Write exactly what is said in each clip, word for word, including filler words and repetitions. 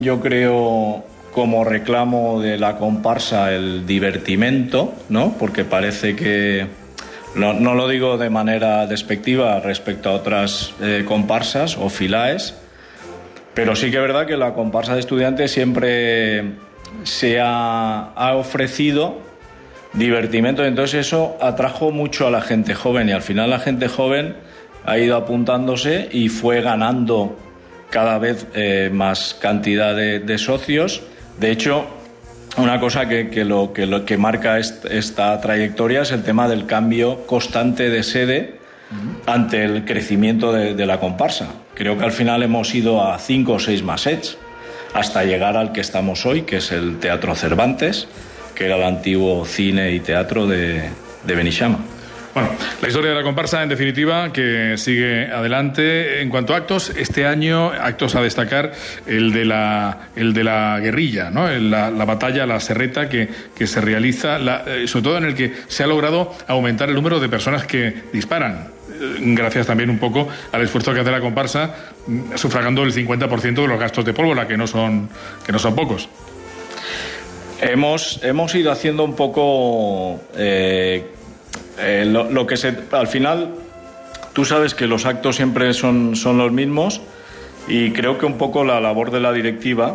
Yo creo, como reclamo de la comparsa, el divertimento, ¿no? Porque parece que, no, no lo digo de manera despectiva respecto a otras eh, comparsas o filaes, pero sí que es verdad que la comparsa de estudiantes siempre se ha, ha ofrecido divertimento, entonces eso atrajo mucho a la gente joven y al final la gente joven ha ido apuntándose y fue ganando cada vez eh, más cantidad de, de socios. De hecho, una cosa que, que, lo, que lo que marca est, esta trayectoria es el tema del cambio constante de sede uh-huh. ante el crecimiento de, de la comparsa. Creo que al final hemos ido a cinco o seis masets hasta llegar al que estamos hoy, que es el Teatro Cervantes, que era el antiguo cine y teatro de, de Beneixama. Bueno, la historia de la comparsa, en definitiva, que sigue adelante. En cuanto a actos, este año, actos a destacar, el de la, el de la guerrilla, ¿no? La, la batalla, la serreta que, que se realiza, la, sobre todo en el que se ha logrado aumentar el número de personas que disparan, gracias también un poco al esfuerzo que hace la comparsa, sufragando el cincuenta por ciento de los gastos de pólvora, que no son, que no son pocos. Hemos, hemos ido haciendo un poco... Eh, Eh, lo, lo que se, al final, tú sabes que los actos siempre son, son los mismos y creo que un poco la labor de la directiva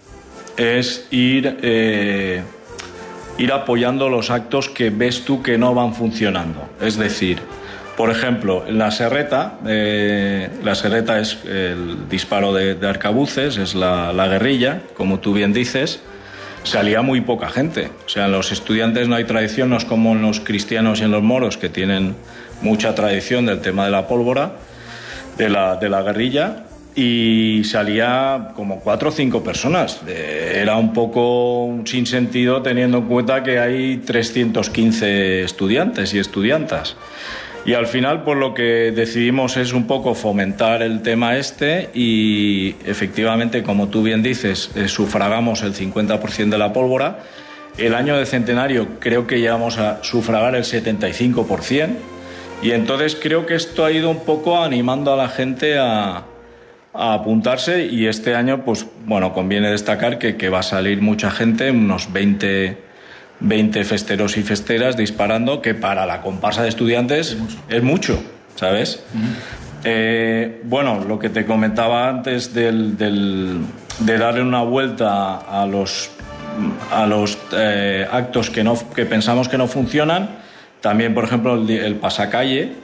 es ir, eh, ir apoyando los actos que ves tú que no van funcionando. Es decir, por ejemplo, en la serreta, eh, la serreta es el disparo de, de arcabuces, es la, la guerrilla, como tú bien dices. Salía muy poca gente. O sea, en los estudiantes no hay tradición, no es como en los cristianos y en los moros, que tienen mucha tradición del tema de la pólvora, de la, de la guerrilla, y salía como cuatro o cinco personas. Era un poco un sinsentido teniendo en cuenta que hay trescientos quince estudiantes y estudiantas. Y al final, pues lo que decidimos es un poco fomentar el tema este y efectivamente, como tú bien dices, eh, sufragamos el cincuenta por ciento de la pólvora. El año de centenario creo que llegamos a sufragar el setenta y cinco por ciento y entonces creo que esto ha ido un poco animando a la gente a, a apuntarse y este año, pues bueno, conviene destacar que, que va a salir mucha gente, unos veinte... veinte festeros y festeras disparando, que para la comparsa de estudiantes es mucho, es mucho ¿sabes? Uh-huh. Eh, bueno, lo que te comentaba antes del, del, de darle una vuelta a los, a los eh, actos que, no, que pensamos que no funcionan, también, por ejemplo, el, el pasacalle.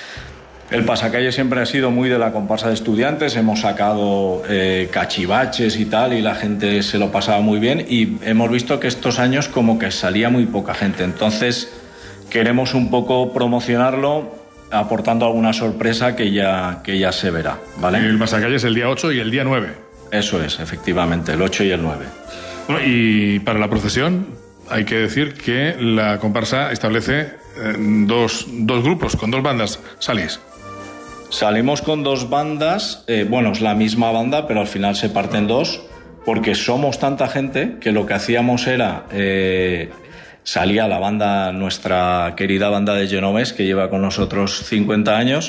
El pasacalle siempre ha sido muy de la comparsa de estudiantes, hemos sacado eh, cachivaches y tal y la gente se lo pasaba muy bien y hemos visto que estos años como que salía muy poca gente, entonces queremos un poco promocionarlo aportando alguna sorpresa que ya, que ya se verá, ¿vale? El pasacalle es el día ocho y el día nueve. Eso es, efectivamente, el ocho y el nueve. Bueno, y para la procesión hay que decir que la comparsa establece eh, dos, dos grupos, con dos bandas. ¿Salís? Salimos con dos bandas, eh, bueno, es la misma banda, pero al final se parten dos, porque somos tanta gente que lo que hacíamos era, eh, salía la banda, nuestra querida banda de Genovés, que lleva con nosotros cincuenta años,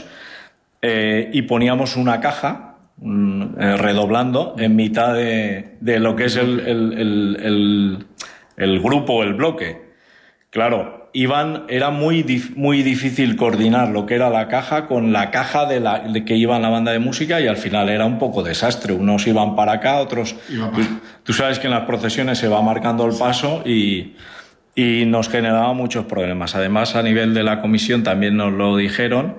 eh, y poníamos una caja, un, eh, redoblando, en mitad de, de lo que es el, el, el, el, el grupo, el bloque. Claro, iban, era muy, muy difícil coordinar lo que era la caja con la caja de, la, de que iba en la banda de música y al final era un poco desastre. Unos iban para acá, otros... Tú, tú sabes que en las procesiones se va marcando el paso y, y nos generaba muchos problemas. Además, a nivel de la comisión también nos lo dijeron.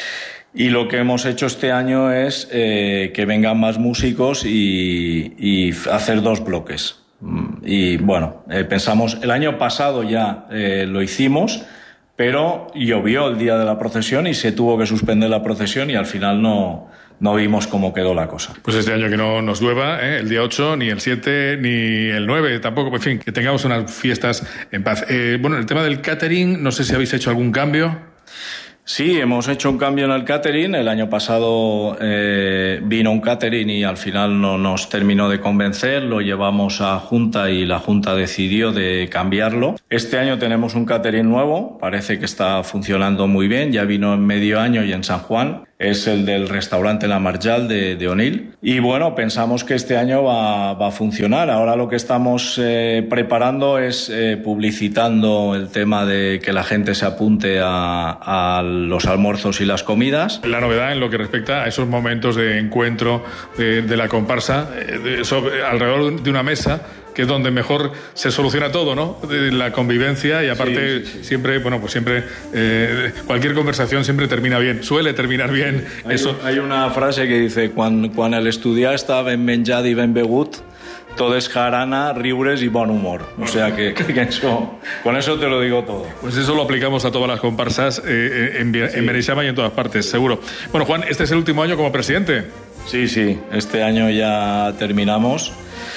Y lo que hemos hecho este año es eh, que vengan más músicos y, y hacer dos bloques. Y bueno, eh, pensamos, el año pasado ya eh, lo hicimos, pero llovió el día de la procesión y se tuvo que suspender la procesión y al final no, no vimos cómo quedó la cosa. Pues este año que no nos llueva, ¿eh? El día ocho, ni el siete, ni el nueve tampoco, en fin, que tengamos unas fiestas en paz. Eh, bueno, el tema del catering, no sé si habéis hecho algún cambio. Sí, hemos hecho un cambio en el catering. El año pasado eh, vino un catering y al final no nos terminó de convencer. Lo llevamos a Junta y la Junta decidió de cambiarlo. Este año tenemos un catering nuevo. Parece que está funcionando muy bien. Ya vino en medio año y en San Juan. es el del restaurante La Marjal de, de Onil. Y bueno, pensamos que este año va, va a funcionar. Ahora lo que estamos eh, preparando es eh, publicitando el tema de que la gente se apunte a, a los almuerzos y las comidas. La novedad en lo que respecta a esos momentos de encuentro de, de la comparsa eh, de, sobre, alrededor de una mesa, que es donde mejor se soluciona todo, ¿no? De la convivencia y aparte sí, sí, sí. siempre, bueno, pues siempre eh, cualquier conversación siempre termina bien, suele terminar bien. Hay, eso. Hay una frase que dice: quan, quan el estudiar està ben menjat i ben begut, todo es jarana, riures y buen humor. O sea que, que, que eso, con eso te lo digo todo. Pues eso lo aplicamos a todas las comparsas eh, en, en sí. Beneixama y en todas partes, seguro. Bueno, Juan, ¿este es el último año como presidente? Sí, sí, este año ya terminamos.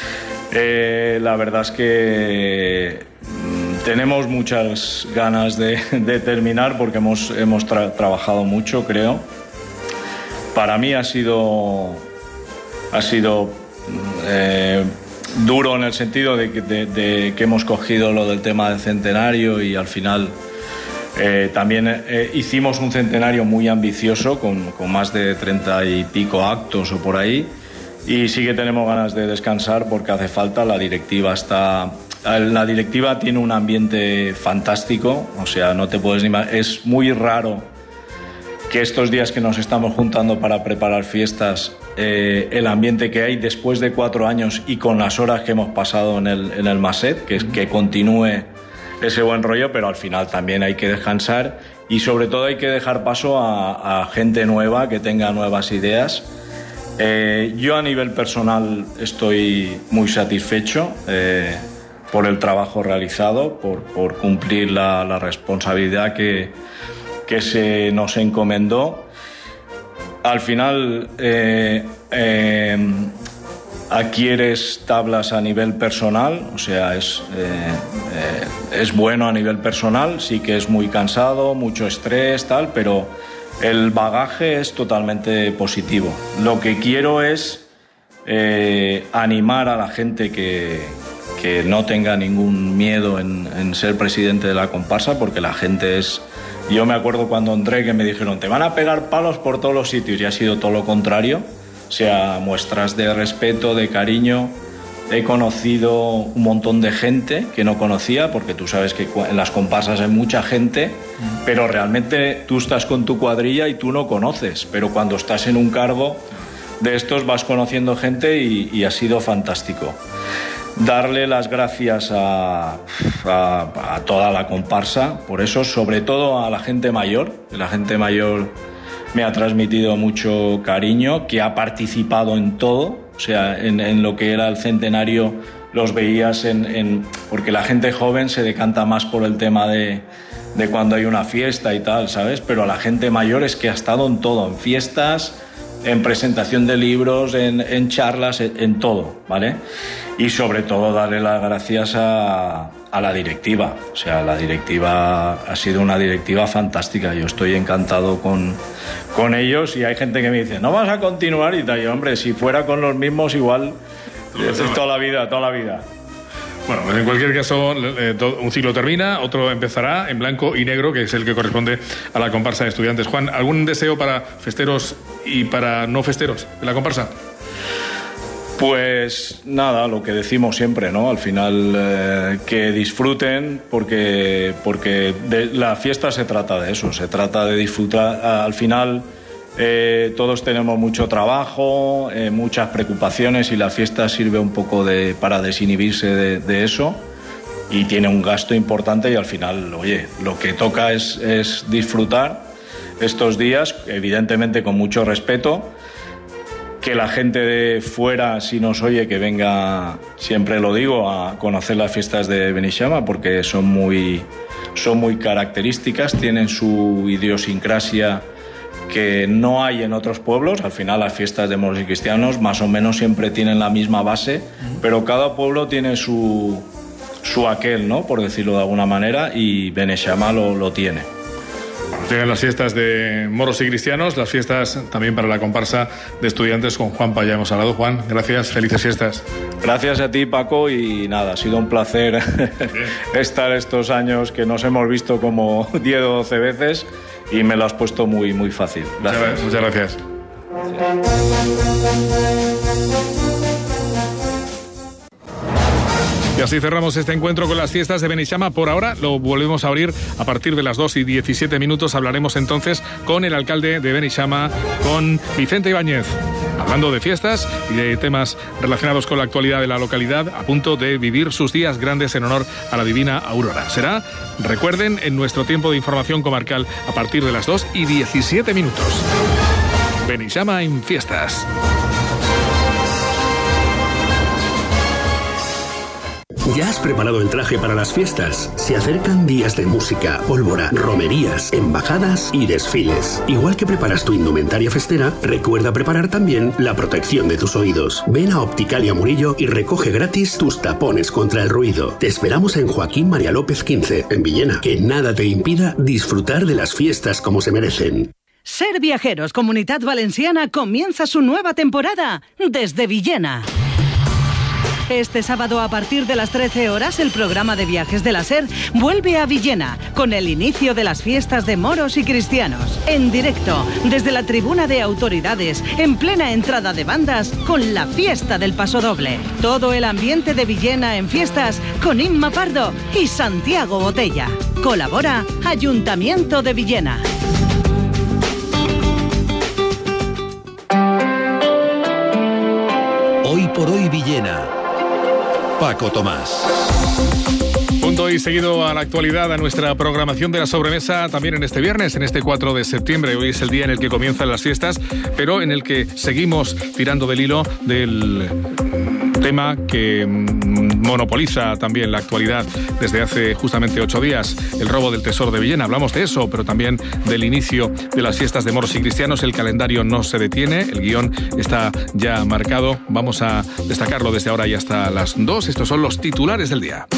Eh, la verdad es que tenemos muchas ganas de, de terminar porque hemos, hemos tra- trabajado mucho, creo. Para mí ha sido, ha sido eh, duro en el sentido de que, de, de que hemos cogido lo del tema del centenario y al final eh, también eh, hicimos un centenario muy ambicioso con, con más de treinta y pico actos o por ahí. Y sí que tenemos ganas de descansar porque hace falta. La directiva está, la directiva tiene un ambiente fantástico, o sea, no te puedes ni imaginar. Es muy raro que estos días que nos estamos juntando para preparar fiestas, eh, el ambiente que hay después de cuatro años y con las horas que hemos pasado en el, en el Maset, que, que continúe ese buen rollo, pero al final también hay que descansar y sobre todo hay que dejar paso a, a gente nueva que tenga nuevas ideas. Eh, yo a nivel personal estoy muy satisfecho eh, por el trabajo realizado, por, por cumplir la, la responsabilidad que, que se nos encomendó. Al final eh, eh, adquieres tablas a nivel personal, o sea, es, eh, eh, es bueno a nivel personal, sí que es muy cansado, mucho estrés, tal, pero el bagaje es totalmente positivo. Lo que quiero es eh, animar a la gente que, que no tenga ningún miedo en, en ser presidente de la comparsa, porque la gente es... Yo me acuerdo cuando entré que me dijeron: te van a pegar palos por todos los sitios, y ha sido todo lo contrario. O sea, muestras de respeto, de cariño. He conocido un montón de gente que no conocía, porque tú sabes que en las comparsas hay mucha gente, pero realmente tú estás con tu cuadrilla y tú no conoces, pero cuando estás en un cargo de estos vas conociendo gente y, y ha sido fantástico. Darle las gracias a, a, a toda la comparsa, por eso, sobre todo a la gente mayor. La gente mayor me ha transmitido mucho cariño, que ha participado en todo. O sea, en, en lo que era el centenario los veías en, en... Porque la gente joven se decanta más por el tema de, de cuando hay una fiesta y tal, ¿sabes? Pero a la gente mayor es que ha estado en todo, en fiestas, en presentación de libros, en, en charlas, en, en todo, ¿vale? Y sobre todo darle las gracias a, a la directiva. O sea, la directiva ha sido una directiva fantástica. Yo estoy encantado con, con ellos y hay gente que me dice: no vas a continuar y tal. Y hombre, si fuera con los mismos igual es toda la vida, toda la vida. Bueno, pues en cualquier caso, un ciclo termina, otro empezará en blanco y negro, que es el que corresponde a la comparsa de estudiantes. Juan, ¿algún deseo para festeros y para no festeros de la comparsa? Pues nada, lo que decimos siempre, ¿no? Al final eh, que disfruten, porque, porque de, la fiesta se trata de eso, se trata de disfrutar. Al final eh, todos tenemos mucho trabajo, eh, muchas preocupaciones, y la fiesta sirve un poco de, para desinhibirse de, de eso, y tiene un gasto importante, y al final, oye, lo que toca es, es disfrutar estos días, evidentemente con mucho respeto. Que la gente de fuera, si nos oye, que venga, siempre lo digo, a conocer las fiestas de Beneixama, porque son muy, son muy características, tienen su idiosincrasia que no hay en otros pueblos. Al final las fiestas de moros y cristianos más o menos siempre tienen la misma base, pero cada pueblo tiene su, su aquel, ¿no? Por decirlo de alguna manera, y Beneixama lo, lo tiene. Llegan las fiestas de moros y cristianos, las fiestas también para la comparsa de estudiantes. Con Juanpa ya hemos hablado. Juan, gracias, felices fiestas. Gracias a ti, Paco, y nada, ha sido un placer estar estos años que nos hemos visto como diez o doce veces, y me lo has puesto muy, muy fácil. Gracias. Muchas gracias. Y así cerramos este encuentro con las fiestas de Benixama. Por ahora lo volvemos a abrir a partir de las dos y diecisiete minutos. Hablaremos entonces con el alcalde de Benixama, con Vicente Ibáñez, hablando de fiestas y de temas relacionados con la actualidad de la localidad, a punto de vivir sus días grandes en honor a la divina Aurora. Será, recuerden, en nuestro tiempo de información comarcal a partir de las dos y diecisiete minutos. Benixama en fiestas. ¿Ya has preparado el traje para las fiestas? Se acercan días de música, pólvora, romerías, embajadas y desfiles. Igual que preparas tu indumentaria festera, recuerda preparar también la protección de tus oídos. Ven a Opticalia Murillo y recoge gratis tus tapones contra el ruido. Te esperamos en Joaquín María López quince, en Villena. Que nada te impida disfrutar de las fiestas como se merecen. Ser Viajeros Comunitat Valenciana comienza su nueva temporada desde Villena. Este sábado a partir de las trece horas el programa de viajes de la SER vuelve a Villena con el inicio de las fiestas de moros y cristianos. En directo, desde la tribuna de autoridades, en plena entrada de bandas, con la fiesta del pasodoble. Todo el ambiente de Villena en fiestas con Inma Pardo y Santiago Botella. Colabora Ayuntamiento de Villena. Hoy por hoy Villena. Paco Tomás. Punto y seguido a la actualidad, a nuestra programación de la sobremesa también en este viernes, en este cuatro de septiembre. Hoy es el día en el que comienzan las fiestas, pero en el que seguimos tirando del hilo del tema que monopoliza también la actualidad desde hace justamente ocho días, el robo del tesoro de Villena. Hablamos de eso, pero también del inicio de las fiestas de moros y cristianos. El calendario no se detiene, el guión está ya marcado. Vamos a destacarlo desde ahora y hasta las dos. Estos son los titulares del día.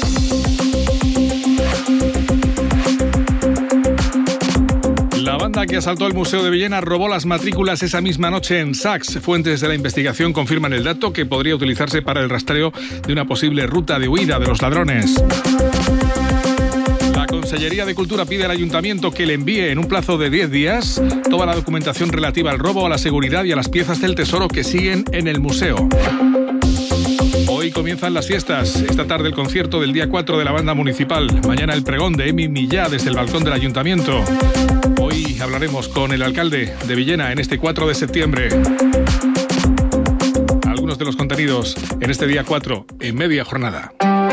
La banda que asaltó el Museo de Villena robó las matrículas esa misma noche en Saks. Fuentes de la investigación confirman el dato, que podría utilizarse para el rastreo de una posible ruta de huida de los ladrones. La Consellería de Cultura pide al Ayuntamiento que le envíe en un plazo de diez días toda la documentación relativa al robo, a la seguridad y a las piezas del tesoro que siguen en el museo. Hoy comienzan las fiestas. Esta tarde el concierto del día cuatro de la banda municipal. Mañana el pregón de Emi Millá desde el balcón del Ayuntamiento. Hoy hablaremos con el alcalde de Villena en este cuatro de septiembre. Algunos de los contenidos en este día cuatro, en media jornada.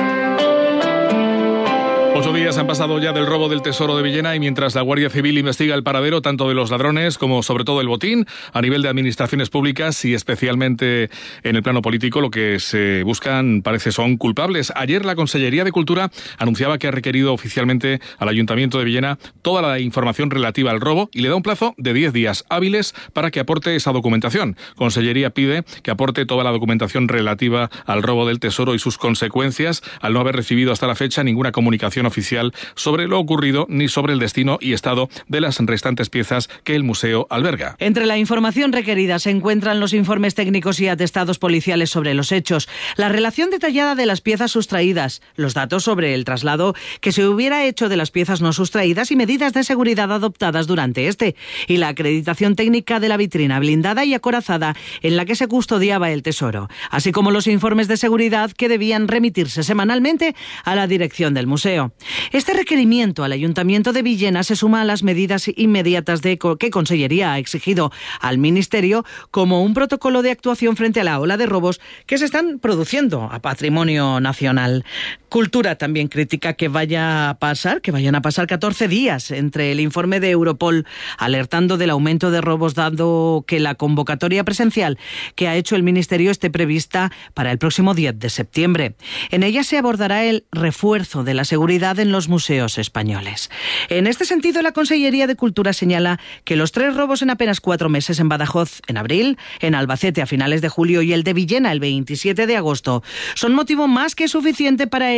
Ocho días han pasado ya del robo del tesoro de Villena y mientras la Guardia Civil investiga el paradero tanto de los ladrones como sobre todo el botín, a nivel de administraciones públicas y especialmente en el plano político, lo que se buscan parece son culpables. Ayer la Consellería de Cultura anunciaba que ha requerido oficialmente al Ayuntamiento de Villena toda la información relativa al robo y le da un plazo de diez días hábiles para que aporte esa documentación. Consellería pide que aporte toda la documentación relativa al robo del tesoro y sus consecuencias, al no haber recibido hasta la fecha ninguna comunicación oficial sobre lo ocurrido ni sobre el destino y estado de las restantes piezas que el museo alberga. Entre la información requerida se encuentran los informes técnicos y atestados policiales sobre los hechos, la relación detallada de las piezas sustraídas, los datos sobre el traslado que se hubiera hecho de las piezas no sustraídas y medidas de seguridad adoptadas durante este, y la acreditación técnica de la vitrina blindada y acorazada en la que se custodiaba el tesoro, así como los informes de seguridad que debían remitirse semanalmente a la dirección del museo. Este requerimiento al Ayuntamiento de Villena se suma a las medidas inmediatas de que Consellería ha exigido al Ministerio como un protocolo de actuación frente a la ola de robos que se están produciendo a patrimonio nacional. Cultura también critica que vaya a pasar, que vayan a pasar catorce días entre el informe de Europol alertando del aumento de robos, dado que la convocatoria presencial que ha hecho el Ministerio esté prevista para el próximo diez de septiembre. En ella se abordará el refuerzo de la seguridad en los museos españoles. En este sentido, la Consellería de Cultura señala que los tres robos en apenas cuatro meses en Badajoz en abril, en Albacete a finales de julio y el de Villena el veintisiete de agosto son motivo más que suficiente para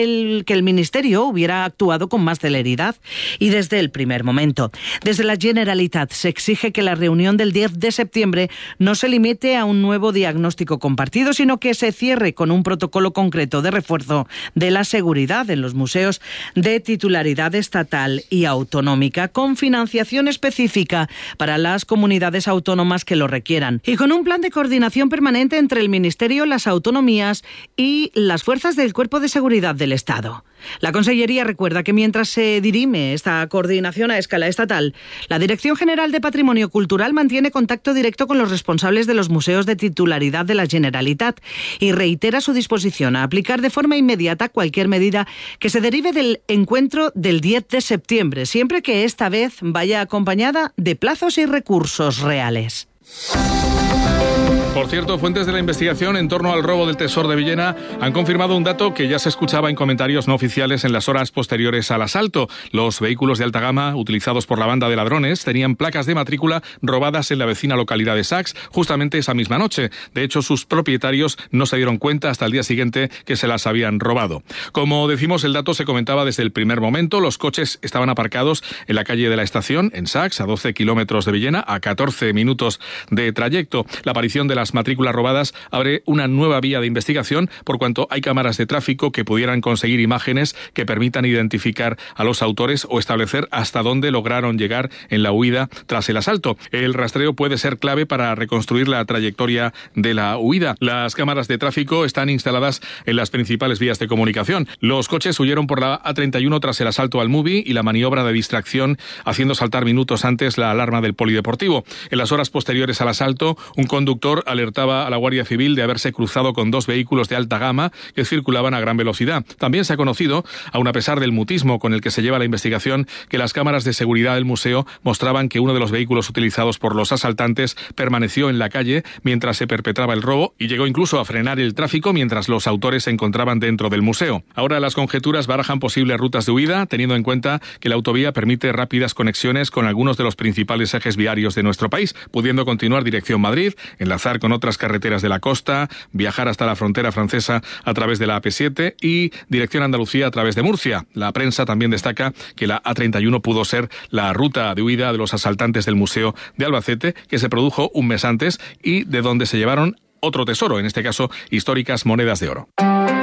el, que el Ministerio hubiera actuado con más celeridad y desde el primer momento. Desde la Generalitat se exige que la reunión del diez de septiembre no se limite a un nuevo diagnóstico compartido, sino que se cierre con un protocolo concreto de refuerzo de la seguridad en los museos de titularidad estatal y autonómica, con financiación específica para las comunidades autónomas que lo requieran y con un plan de coordinación permanente entre el Ministerio, las autonomías y las fuerzas del Cuerpo de Seguridad del Estado. La Consellería recuerda que mientras se dirime esta coordinación a escala estatal, la Dirección General de Patrimonio Cultural mantiene contacto directo con los responsables de los museos de titularidad de la Generalitat y reitera su disposición a aplicar de forma inmediata cualquier medida que se derive del encuentro del diez de septiembre, siempre que esta vez vaya acompañada de plazos y recursos reales. Por cierto, fuentes de la investigación en torno al robo del Tesoro de Villena han confirmado un dato que ya se escuchaba en comentarios no oficiales en las horas posteriores al asalto. Los vehículos de alta gama utilizados por la banda de ladrones tenían placas de matrícula robadas en la vecina localidad de Sax justamente esa misma noche. De hecho, sus propietarios no se dieron cuenta hasta el día siguiente que se las habían robado. Como decimos, el dato se comentaba desde el primer momento. Los coches estaban aparcados en la calle de la Estación, en Sax, a doce kilómetros de Villena, a catorce minutos de trayecto. La aparición de la Las matrículas robadas abre una nueva vía de investigación por cuanto hay cámaras de tráfico que pudieran conseguir imágenes que permitan identificar a los autores o establecer hasta dónde lograron llegar en la huida tras el asalto. El rastreo puede ser clave para reconstruir la trayectoria de la huida. Las cámaras de tráfico están instaladas en las principales vías de comunicación. Los coches huyeron por la A treinta y uno tras el asalto al Mubi y la maniobra de distracción, haciendo saltar minutos antes la alarma del polideportivo. En las horas posteriores al asalto, un conductor alertaba a la Guardia Civil de haberse cruzado con dos vehículos de alta gama que circulaban a gran velocidad. También se ha conocido, aun a pesar del mutismo con el que se lleva la investigación, que las cámaras de seguridad del museo mostraban que uno de los vehículos utilizados por los asaltantes permaneció en la calle mientras se perpetraba el robo y llegó incluso a frenar el tráfico mientras los autores se encontraban dentro del museo. Ahora las conjeturas barajan posibles rutas de huida, teniendo en cuenta que la autovía permite rápidas conexiones con algunos de los principales ejes viarios de nuestro país, pudiendo continuar dirección Madrid, enlazar con otras carreteras de la costa, viajar hasta la frontera francesa a través de la A P siete y dirección Andalucía a través de Murcia. La prensa también destaca que la A treinta y uno pudo ser la ruta de huida de los asaltantes del Museo de Albacete, que se produjo un mes antes y de donde se llevaron otro tesoro, en este caso históricas monedas de oro.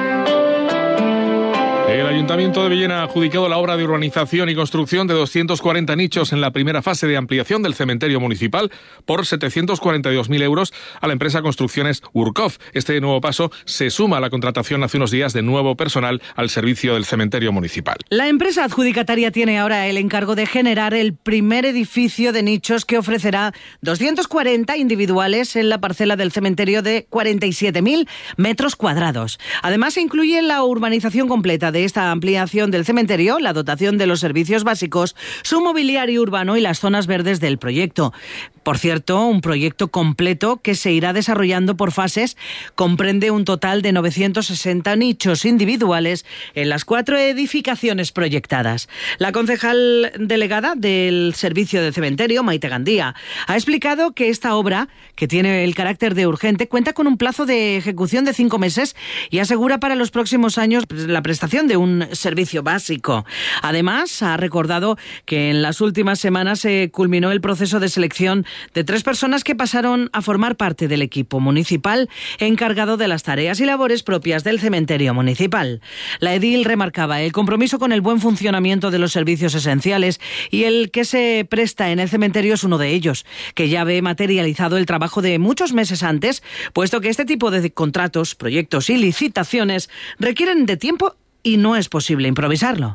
El Ayuntamiento de Villena ha adjudicado la obra de urbanización y construcción de doscientos cuarenta nichos en la primera fase de ampliación del cementerio municipal por setecientos cuarenta y dos mil euros a la empresa Construcciones Urkov. Este nuevo paso se suma a la contratación hace unos días de nuevo personal al servicio del cementerio municipal. La empresa adjudicataria tiene ahora el encargo de generar el primer edificio de nichos que ofrecerá doscientos cuarenta individuales en la parcela del cementerio de cuarenta y siete mil metros cuadrados. Además, se incluye la urbanización completa de esta ampliación del cementerio, la dotación de los servicios básicos, su mobiliario urbano y las zonas verdes del proyecto. Por cierto, un proyecto completo que se irá desarrollando por fases, comprende un total de novecientos sesenta nichos individuales en las cuatro edificaciones proyectadas. La concejal delegada del servicio de cementerio, Maite Gandía, ha explicado que esta obra, que tiene el carácter de urgente, cuenta con un plazo de ejecución de cinco meses y asegura para los próximos años la prestación de un servicio básico. Además, ha recordado que en las últimas semanas se culminó el proceso de selección de tres personas que pasaron a formar parte del equipo municipal encargado de las tareas y labores propias del cementerio municipal. La edil remarcaba el compromiso con el buen funcionamiento de los servicios esenciales y el que se presta en el cementerio es uno de ellos, que ya ve materializado el trabajo de muchos meses antes, puesto que este tipo de contratos, proyectos y licitaciones requieren de tiempo y no es posible improvisarlo.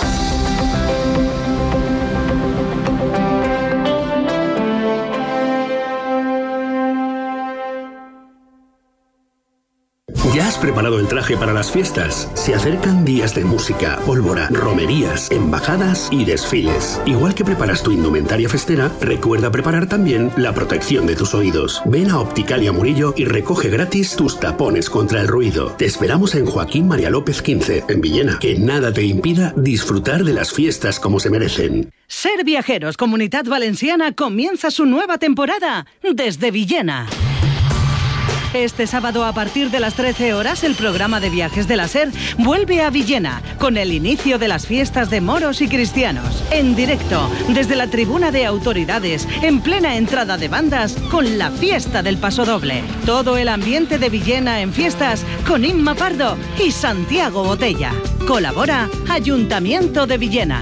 ¿Ya has preparado el traje para las fiestas? Se acercan días de música, pólvora, romerías, embajadas y desfiles. Igual que preparas tu indumentaria festera, recuerda preparar también la protección de tus oídos. Ven a Opticalia Murillo y recoge gratis tus tapones contra el ruido. Te esperamos en Joaquín María López quince, en Villena. Que nada te impida disfrutar de las fiestas como se merecen. Ser Viajeros Comunitat Valenciana comienza su nueva temporada desde Villena. Este sábado a partir de las trece horas el programa de viajes de la SER vuelve a Villena con el inicio de las fiestas de moros y cristianos. En directo, desde la tribuna de autoridades, en plena entrada de bandas con la fiesta del pasodoble. Todo el ambiente de Villena en fiestas con Inma Pardo y Santiago Botella. Colabora Ayuntamiento de Villena.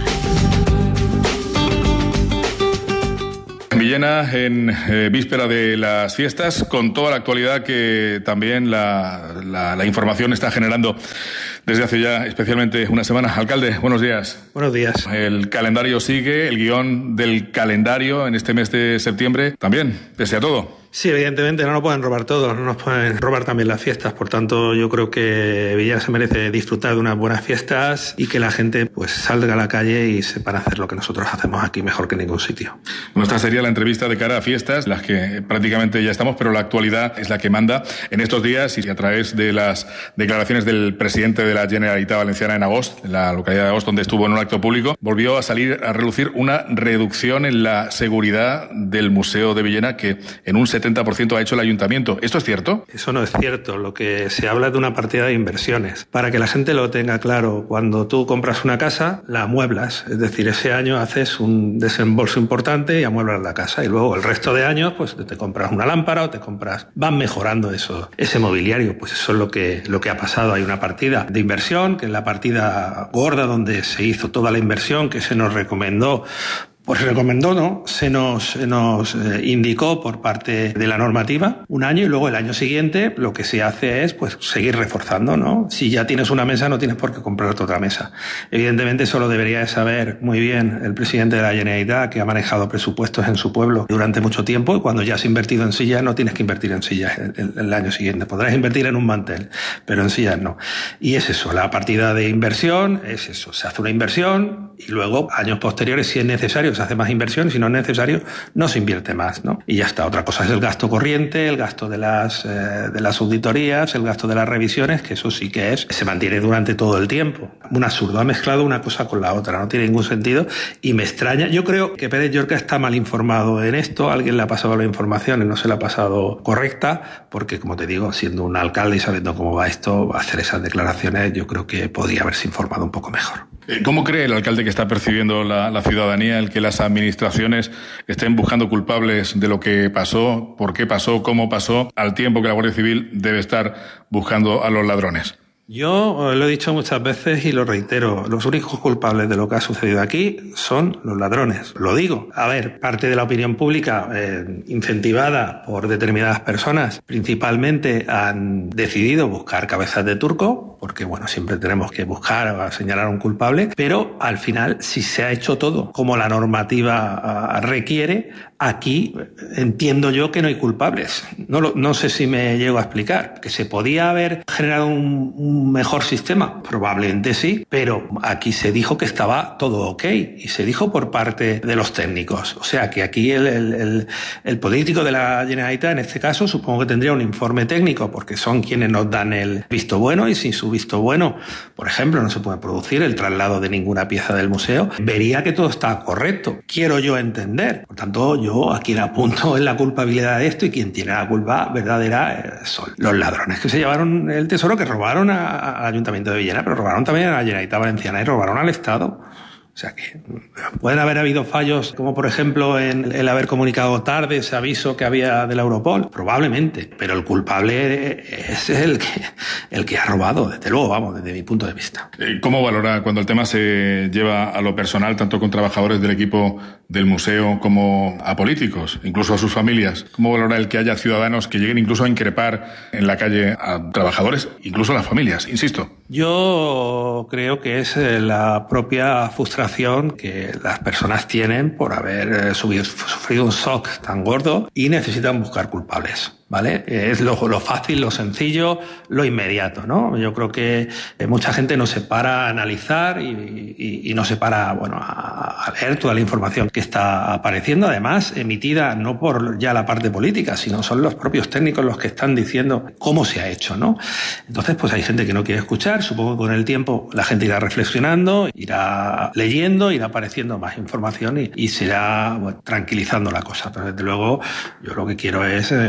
Villena en eh, víspera de las fiestas, con toda la actualidad que también la, la, la información está generando desde hace ya especialmente una semana. Alcalde, buenos días. Buenos días. El calendario sigue, el guión del calendario en este mes de septiembre también, pese a todo. Sí, evidentemente no nos pueden robar todo, no nos pueden robar también las fiestas. Por tanto, yo creo que Villena se merece disfrutar de unas buenas fiestas y que la gente pues salga a la calle y sepan hacer lo que nosotros hacemos aquí mejor que en ningún sitio. Bueno, esta sería la entrevista de cara a fiestas, las que prácticamente ya estamos, pero la actualidad es la que manda en estos días y a través de las declaraciones del presidente de la Generalitat Valenciana en Agost, en la localidad de Agost, donde estuvo en un acto público, volvió a salir a relucir una reducción en la seguridad del Museo de Villena que en un setenta por ciento ha hecho el ayuntamiento. ¿Esto es cierto? Eso no es cierto. Lo que se habla es de una partida de inversiones. Para que la gente lo tenga claro, cuando tú compras una casa, la amueblas. Es decir, ese año haces un desembolso importante y amueblas la casa. Y luego el resto de años, pues te compras una lámpara o te compras... Van mejorando eso, ese mobiliario. Pues eso es lo que, lo que ha pasado. Hay una partida de inversión, que es la partida gorda donde se hizo toda la inversión que se nos recomendó. Pues se recomendó, ¿no? Se nos, se nos eh, indicó por parte de la normativa un año y luego el año siguiente lo que se hace es pues seguir reforzando, ¿no? Si ya tienes una mesa no tienes por qué comprarte otra mesa. Evidentemente eso lo debería de saber muy bien el presidente de la Generalitat, que ha manejado presupuestos en su pueblo durante mucho tiempo, y cuando ya has invertido en sillas no tienes que invertir en sillas el, el, el año siguiente. Podrás invertir en un mantel, pero en sillas no. Y es eso, la partida de inversión es eso, se hace una inversión y luego años posteriores, si es necesario, se hace más inversión, si no es necesario, no se invierte más, ¿no? Y ya está. Otra cosa es el gasto corriente, el gasto de las, eh, de las auditorías, el gasto de las revisiones, que eso sí que es, se mantiene durante todo el tiempo. Un absurdo, ha mezclado una cosa con la otra, no tiene ningún sentido y me extraña. Yo creo que Pérez Llorca está mal informado en esto, alguien le ha pasado la información y no se la ha pasado correcta, porque como te digo, siendo un alcalde y sabiendo cómo va esto, hacer esas declaraciones, yo creo que podría haberse informado un poco mejor. ¿Cómo cree el alcalde que está percibiendo la, la ciudadanía el que las administraciones estén buscando culpables de lo que pasó, por qué pasó, cómo pasó, al tiempo que la Guardia Civil debe estar buscando a los ladrones? Yo lo he dicho muchas veces y lo reitero, los únicos culpables de lo que ha sucedido aquí son los ladrones, lo digo. A ver, parte de la opinión pública eh, incentivada por determinadas personas principalmente han decidido buscar cabezas de turco, porque bueno, siempre tenemos que buscar o señalar a un culpable, pero al final si se ha hecho todo como la normativa uh, requiere, aquí entiendo yo que no hay culpables. No, lo, no sé si me llego a explicar, que se podía haber generado un, un un mejor sistema, probablemente sí, pero aquí se dijo que estaba todo ok y se dijo por parte de los técnicos. O sea que aquí el, el, el, el político de la Generalitat, en este caso, supongo que tendría un informe técnico porque son quienes nos dan el visto bueno y sin su visto bueno, por ejemplo, no se puede producir el traslado de ninguna pieza del museo, vería que todo está correcto. Quiero yo entender. Por tanto, yo a quien apunto en la culpabilidad de esto y quien tiene la culpa verdadera son los ladrones que se llevaron el tesoro, que robaron a al Ayuntamiento de Villena, pero robaron también a la Generalitat Valenciana y robaron al Estado. O sea que pueden haber habido fallos, como por ejemplo en el haber comunicado tarde ese aviso que había de la Europol, probablemente, pero el culpable es el que, el que ha robado, desde luego, vamos, desde mi punto de vista. ¿Cómo valora cuando el tema se lleva a lo personal, tanto con trabajadores del equipo del museo como a políticos, incluso a sus familias? ¿Cómo valora el que haya ciudadanos que lleguen incluso a increpar en la calle a trabajadores, incluso a las familias, insisto? Yo creo que es la propia frustración que las personas tienen por haber sufrido un shock tan gordo y necesitan buscar culpables. ¿Vale? Es lo, lo fácil, lo sencillo, lo inmediato, ¿no? Yo creo que mucha gente no se para a analizar y, y, y no se para, bueno, a, a leer toda la información que está apareciendo, además emitida no por ya la parte política, sino son los propios técnicos los que están diciendo cómo se ha hecho, ¿no? Entonces, pues hay gente que no quiere escuchar, supongo que con el tiempo la gente irá reflexionando, irá leyendo, irá apareciendo más información y, y se irá, bueno, tranquilizando la cosa. Pero desde luego, yo lo que quiero es mostrar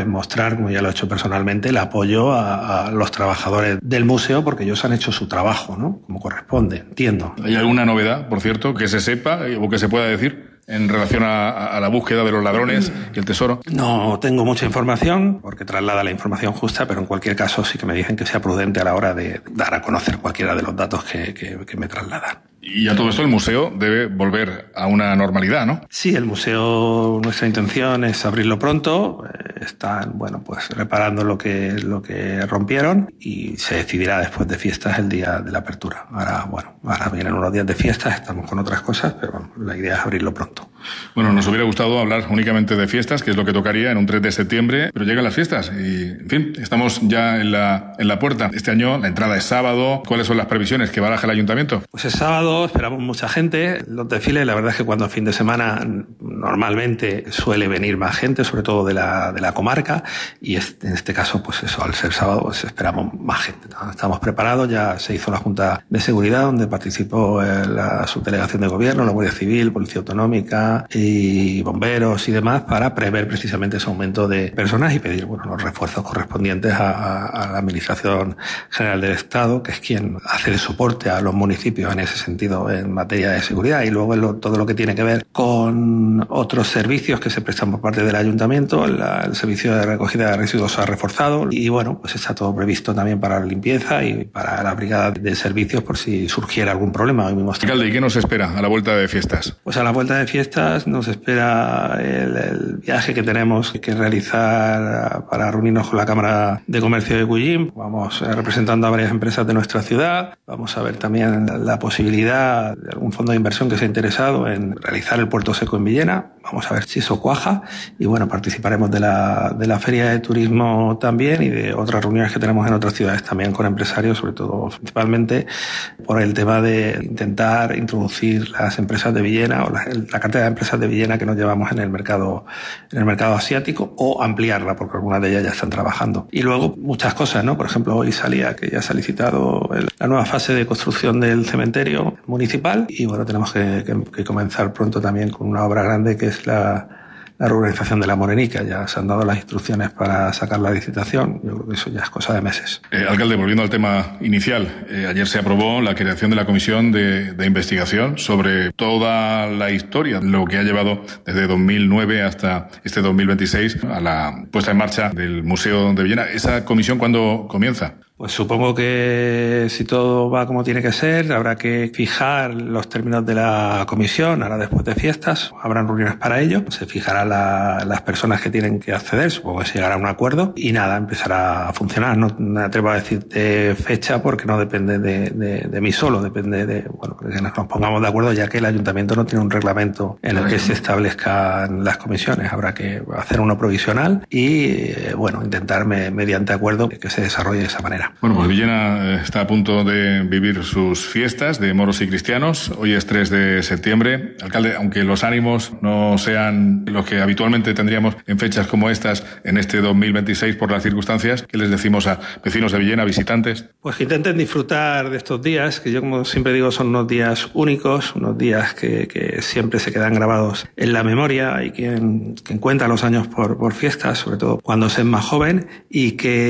mostrar, como ya lo he hecho personalmente, el apoyo a, a los trabajadores del museo, porque ellos han hecho su trabajo, ¿no? Como corresponde, entiendo. ¿Hay alguna novedad, por cierto, que se sepa o que se pueda decir en relación a, a la búsqueda de los ladrones y el tesoro? No tengo mucha información, porque traslada la información justa, pero en cualquier caso sí que me dicen que sea prudente a la hora de dar a conocer cualquiera de los datos que, que, que me trasladan. Y a todo esto el museo debe volver a una normalidad, ¿no? Sí, el museo, nuestra intención es abrirlo pronto. Están, bueno, pues reparando lo que, lo que rompieron y se decidirá después de fiestas el día de la apertura. Ahora, bueno, ahora vienen unos días de fiestas, estamos con otras cosas, pero bueno, la idea es abrirlo pronto. Bueno, nos hubiera gustado hablar únicamente de fiestas, que es lo que tocaría en un tres de septiembre, pero llegan las fiestas y, en fin, estamos ya en la, en la puerta. Este año la entrada es sábado. ¿Cuáles son las previsiones que baraja el ayuntamiento? Pues es sábado, esperamos mucha gente. Los desfiles, la verdad es que cuando es fin de semana normalmente suele venir más gente, sobre todo de la, de la comarca, y en este caso, pues eso, al ser sábado, pues esperamos más gente. Estamos preparados, ya se hizo la Junta de Seguridad, donde participó la subdelegación de gobierno, la Guardia Civil, Policía Autonómica y bomberos y demás, para prever precisamente ese aumento de personas y pedir, bueno, los refuerzos correspondientes a, a, a la Administración General del Estado, que es quien hace de soporte a los municipios en ese sentido en materia de seguridad, y luego lo, todo lo que tiene que ver con otros servicios que se prestan por parte del ayuntamiento. La, el servicio de recogida de residuos se ha reforzado y bueno, pues está todo previsto también para la limpieza y para la brigada de servicios por si surgiera algún problema. Hoy mismo está... Alcalde, ¿y qué nos espera a la vuelta de fiestas? Pues a la vuelta de fiestas nos espera el, el viaje que tenemos que realizar para reunirnos con la Cámara de Comercio de Cullín. Vamos representando a varias empresas de nuestra ciudad. Vamos a ver también la, la posibilidad de algún fondo de inversión que se ha interesado en realizar el Puerto Seco en Villena. Vamos a ver si eso cuaja y bueno, participaremos de la, de la Feria de Turismo también y de otras reuniones que tenemos en otras ciudades también con empresarios, sobre todo principalmente por el tema de intentar introducir las empresas de Villena o la, la cartera de empresas de Villena que nos llevamos en el mercado, en el mercado asiático, o ampliarla porque algunas de ellas ya están trabajando. Y luego muchas cosas, ¿no? Por ejemplo, hoy salía que ya se ha licitado el, la nueva fase de construcción del cementerio municipal y bueno, tenemos que, que, que comenzar pronto también con una obra grande que es la, la reurbanización de La Morenica. Ya se han dado las instrucciones para sacar la licitación. Yo creo que eso ya es cosa de meses. Eh, alcalde, volviendo al tema inicial, eh, ayer se aprobó la creación de la comisión de, de investigación sobre toda la historia, lo que ha llevado desde dos mil nueve hasta este dos mil veintiséis a la puesta en marcha del Museo de Villena. ¿Esa comisión cuándo comienza? Pues supongo que si todo va como tiene que ser, habrá que fijar los términos de la comisión. Ahora, después de fiestas, habrán reuniones para ello. Se fijarán la, las personas que tienen que acceder, supongo que se llegará a un acuerdo y nada, empezará a funcionar. No me atrevo a decirte fecha porque no depende de, de, de mí solo, depende de, bueno, que nos pongamos de acuerdo, ya que el ayuntamiento no tiene un reglamento en el que se establezcan las comisiones. Habrá que hacer uno provisional y, bueno, intentar me, mediante acuerdo que se desarrolle de esa manera. Bueno, pues Villena está a punto de vivir sus fiestas de moros y cristianos. Hoy es tres de septiembre. Alcalde, aunque los ánimos no sean los que habitualmente tendríamos en fechas como estas en este dos mil veintiséis por las circunstancias, ¿qué les decimos a vecinos de Villena, visitantes? Pues que intenten disfrutar de estos días, que yo como siempre digo son unos días únicos, unos días que, que siempre se quedan grabados en la memoria. Hay quien, quien cuenta los años por, por fiestas, sobre todo cuando se es más joven, y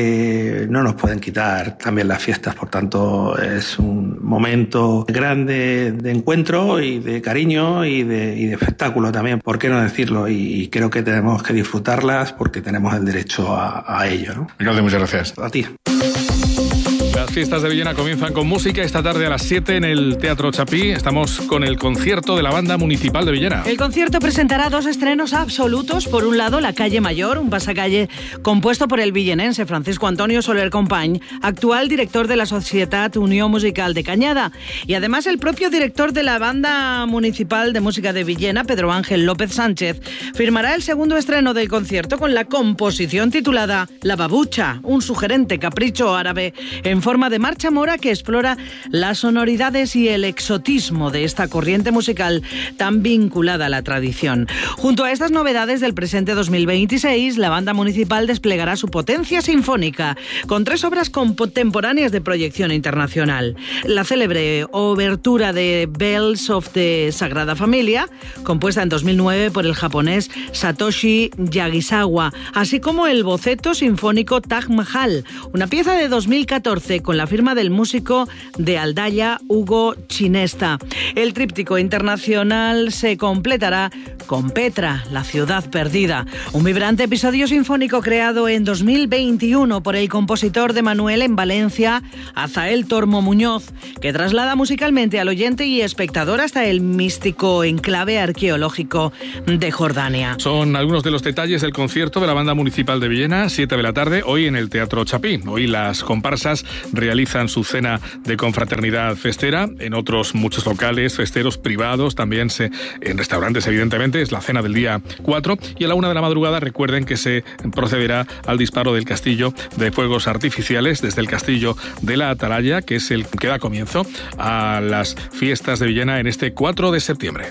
que no nos pueden quitar también las fiestas. Por tanto, es un momento grande de encuentro y de cariño y de, y de espectáculo también, ¿por qué no decirlo? Y creo que tenemos que disfrutarlas porque tenemos el derecho a, a ello, ¿no? Alcalde, muchas gracias. A ti. Las fiestas de Villena comienzan con música esta tarde a las siete en el Teatro Chapí. Estamos con el concierto de la Banda Municipal de Villena. El concierto presentará dos estrenos absolutos. Por un lado, La Calle Mayor, un pasacalle compuesto por el villenense Francisco Antonio Soler Company, actual director de la Societat Unió Musical de Cañada. Y además el propio director de la Banda Municipal de Música de Villena, Pedro Ángel López Sánchez, firmará el segundo estreno del concierto con la composición titulada La Babucha, un sugerente capricho árabe en forma forma de marcha mora que explora las sonoridades y el exotismo de esta corriente musical tan vinculada a la tradición. Junto a estas novedades del presente dos mil veintiséis, la banda municipal desplegará su potencia sinfónica con tres obras contemporáneas de proyección internacional. La célebre obertura de Bells of the Sagrada Familia, compuesta en dos mil nueve por el japonés Satoshi Yagisawa, así como el boceto sinfónico Taj Mahal, una pieza de dos mil catorce con la firma del músico de Aldaya, Hugo Chinesta. El tríptico internacional se completará con Petra, la ciudad perdida, un vibrante episodio sinfónico creado en dos mil veintiuno por el compositor de Manuel en Valencia, Azael Tormo Muñoz, que traslada musicalmente al oyente y espectador hasta el místico enclave arqueológico de Jordania. Son algunos de los detalles del concierto de la Banda Municipal de Villena, siete de la tarde, hoy en el Teatro Chapí. Hoy las comparsas realizan su cena de confraternidad festera, en otros muchos locales festeros privados, también se, en restaurantes evidentemente, es la cena del día cuatro, y a la una de la madrugada recuerden que se procederá al disparo del castillo de fuegos artificiales desde el castillo de la Atalaya, que es el que da comienzo a las fiestas de Villena en este cuatro de septiembre.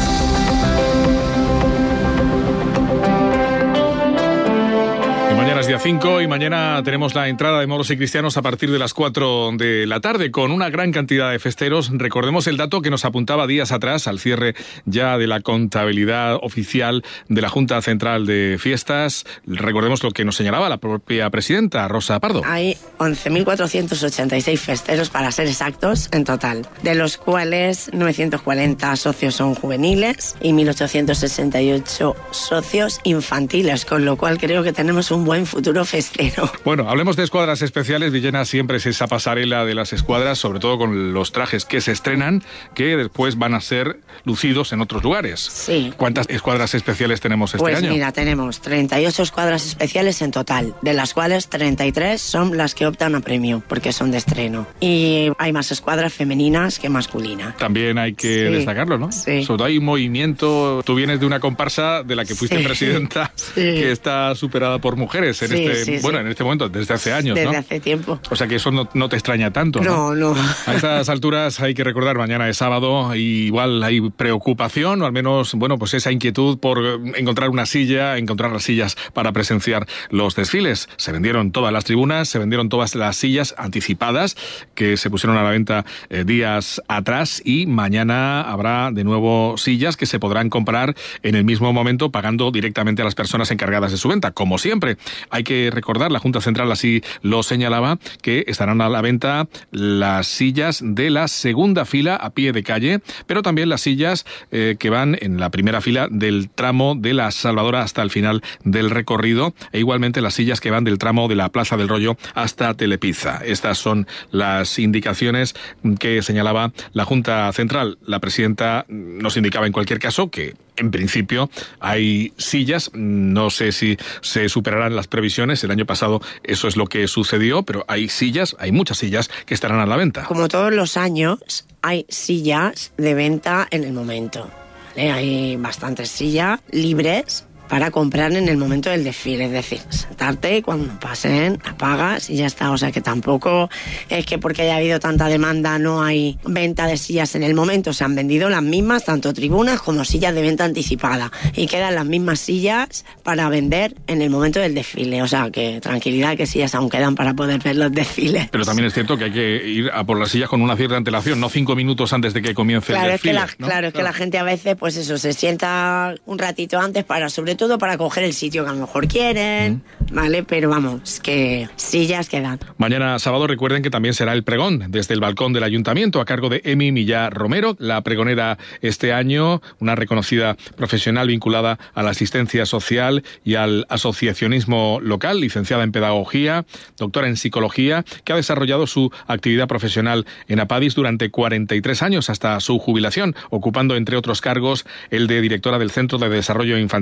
Mañana es día cinco y mañana tenemos la entrada de moros y cristianos a partir de las cuatro de la tarde con una gran cantidad de festeros. Recordemos el dato que nos apuntaba días atrás al cierre ya de la contabilidad oficial de la Junta Central de Fiestas. Recordemos lo que nos señalaba la propia presidenta, Rosa Pardo. Hay once mil cuatrocientos ochenta y seis festeros, para ser exactos, en total, de los cuales novecientos cuarenta socios son juveniles y mil ochocientos sesenta y ocho socios infantiles, con lo cual creo que tenemos un buen futuro festero. Bueno, hablemos de escuadras especiales. Villena siempre es esa pasarela de las escuadras, sobre todo con los trajes que se estrenan, que después van a ser lucidos en otros lugares. Sí. ¿Cuántas escuadras especiales tenemos este pues año? Pues mira, tenemos treinta y ocho escuadras especiales en total, de las cuales treinta y tres son las que optan a premio, porque son de estreno. Y hay más escuadras femeninas que masculinas. También hay que sí. destacarlo, ¿no? Sí. Sobre todo hay un movimiento. Tú vienes de una comparsa de la que fuiste sí. presidenta, sí. que está superada por mujeres. En sí, este, sí, bueno, sí. en este momento, desde hace años, desde ¿no? Desde hace tiempo. O sea que eso no, no te extraña tanto, ¿no? No, no. A estas alturas hay que recordar, mañana es sábado, y igual hay preocupación, o al menos, bueno, pues esa inquietud por encontrar una silla, encontrar las sillas para presenciar los desfiles. Se vendieron todas las tribunas, se vendieron todas las sillas anticipadas que se pusieron a la venta eh, días atrás, y mañana habrá de nuevo sillas que se podrán comprar en el mismo momento pagando directamente a las personas encargadas de su venta, como siempre. Hay que recordar, la Junta Central así lo señalaba, que estarán a la venta las sillas de la segunda fila a pie de calle, pero también las sillas eh, que van en la primera fila del tramo de la Salvadora hasta el final del recorrido, e igualmente las sillas que van del tramo de la Plaza del Rollo hasta Telepizza. Estas son las indicaciones que señalaba la Junta Central. La presidenta nos indicaba en cualquier caso que en principio hay sillas, no sé si se superarán las previsiones, el año pasado eso es lo que sucedió, pero hay sillas, hay muchas sillas que estarán a la venta. Como todos los años, hay sillas de venta en el momento, ¿vale? Hay bastantes sillas libres para comprar en el momento del desfile, es decir, sentarte y cuando pasen apagas y ya está. O sea que tampoco es que porque haya habido tanta demanda no hay venta de sillas en el momento. Se han vendido las mismas, tanto tribunas como sillas de venta anticipada, y quedan las mismas sillas para vender en el momento del desfile. O sea que tranquilidad, que sillas aún quedan para poder ver los desfiles. Pero también es cierto que hay que ir a por las sillas con una cierta antelación, no cinco minutos antes de que comience claro, el desfile. Es que la, ¿no? Claro, es que la gente a veces, pues eso, se sienta un ratito antes para, sobre todo para coger el sitio que a lo mejor quieren, mm. ¿vale? Pero vamos, que sillas quedan. Mañana sábado recuerden que también será el pregón desde el balcón del Ayuntamiento a cargo de Emi Millá Romero, la pregonera este año, una reconocida profesional vinculada a la asistencia social y al asociacionismo local, licenciada en Pedagogía, doctora en Psicología, que ha desarrollado su actividad profesional en Apadis durante cuarenta y tres años hasta su jubilación, ocupando entre otros cargos el de directora del Centro de Desarrollo Infantil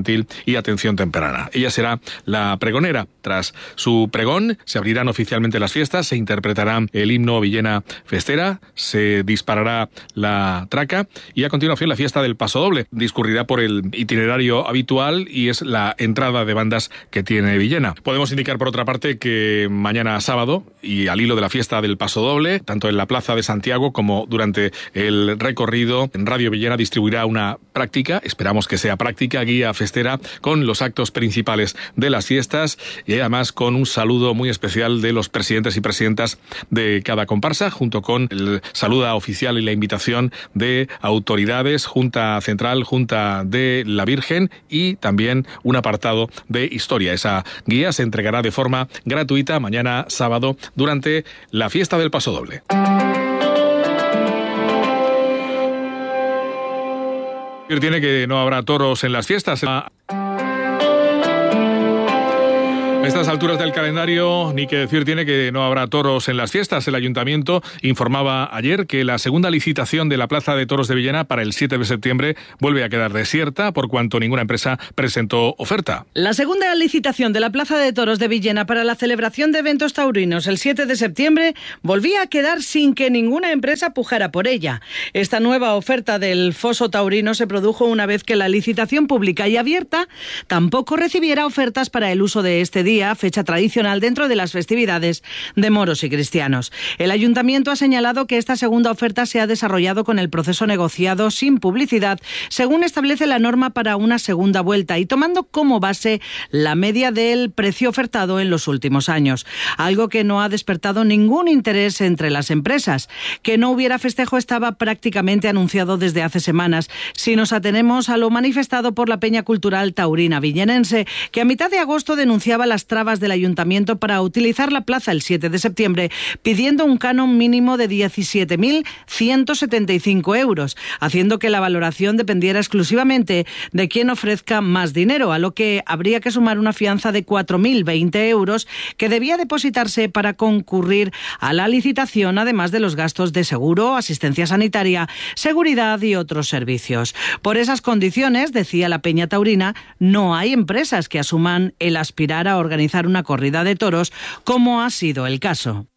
y atención temprana. Ella será la pregonera. Tras su pregón se abrirán oficialmente las fiestas, se interpretará el himno Villena Festera, se disparará la traca y a continuación la fiesta del Pasodoble discurrirá por el itinerario habitual y es la entrada de bandas que tiene Villena. Podemos indicar por otra parte que mañana sábado y al hilo de la fiesta del Pasodoble, tanto en la Plaza de Santiago como durante el recorrido, en Radio Villena distribuirá una práctica, esperamos que sea práctica, guía festera con los actos principales de las fiestas y además con un saludo muy especial de los presidentes y presidentas de cada comparsa, junto con el saludo oficial y la invitación de autoridades, Junta Central, Junta de la Virgen y también un apartado de historia. Esa guía se entregará de forma gratuita mañana sábado durante la fiesta del Pasodoble. Tiene que no habrá toros en las fiestas. A estas alturas del calendario, ni que decir tiene que no habrá toros en las fiestas. El Ayuntamiento informaba ayer que la segunda licitación de la Plaza de Toros de Villena para el siete de septiembre vuelve a quedar desierta por cuanto ninguna empresa presentó oferta. La segunda licitación de la Plaza de Toros de Villena para la celebración de eventos taurinos el siete de septiembre volvía a quedar sin que ninguna empresa pujara por ella. Esta nueva oferta del foso taurino se produjo una vez que la licitación pública y abierta tampoco recibiera ofertas para el uso de este día, fecha tradicional dentro de las festividades de moros y cristianos. El Ayuntamiento ha señalado que esta segunda oferta se ha desarrollado con el proceso negociado sin publicidad, según establece la norma para una segunda vuelta y tomando como base la media del precio ofertado en los últimos años, algo que no ha despertado ningún interés entre las empresas. Que no hubiera festejo estaba prácticamente anunciado desde hace semanas, si nos atenemos a lo manifestado por la Peña Cultural Taurina Villenense, que a mitad de agosto denunciaba las trabas del Ayuntamiento para utilizar la plaza el siete de septiembre, pidiendo un canon mínimo de diecisiete mil ciento setenta y cinco euros, haciendo que la valoración dependiera exclusivamente de quien ofrezca más dinero, a lo que habría que sumar una fianza de cuatro mil veinte euros que debía depositarse para concurrir a la licitación, además de los gastos de seguro, asistencia sanitaria, seguridad y otros servicios. Por esas condiciones, decía la Peña Taurina, no hay empresas que asuman el aspirar a organizar una corrida de toros, como ha sido el caso.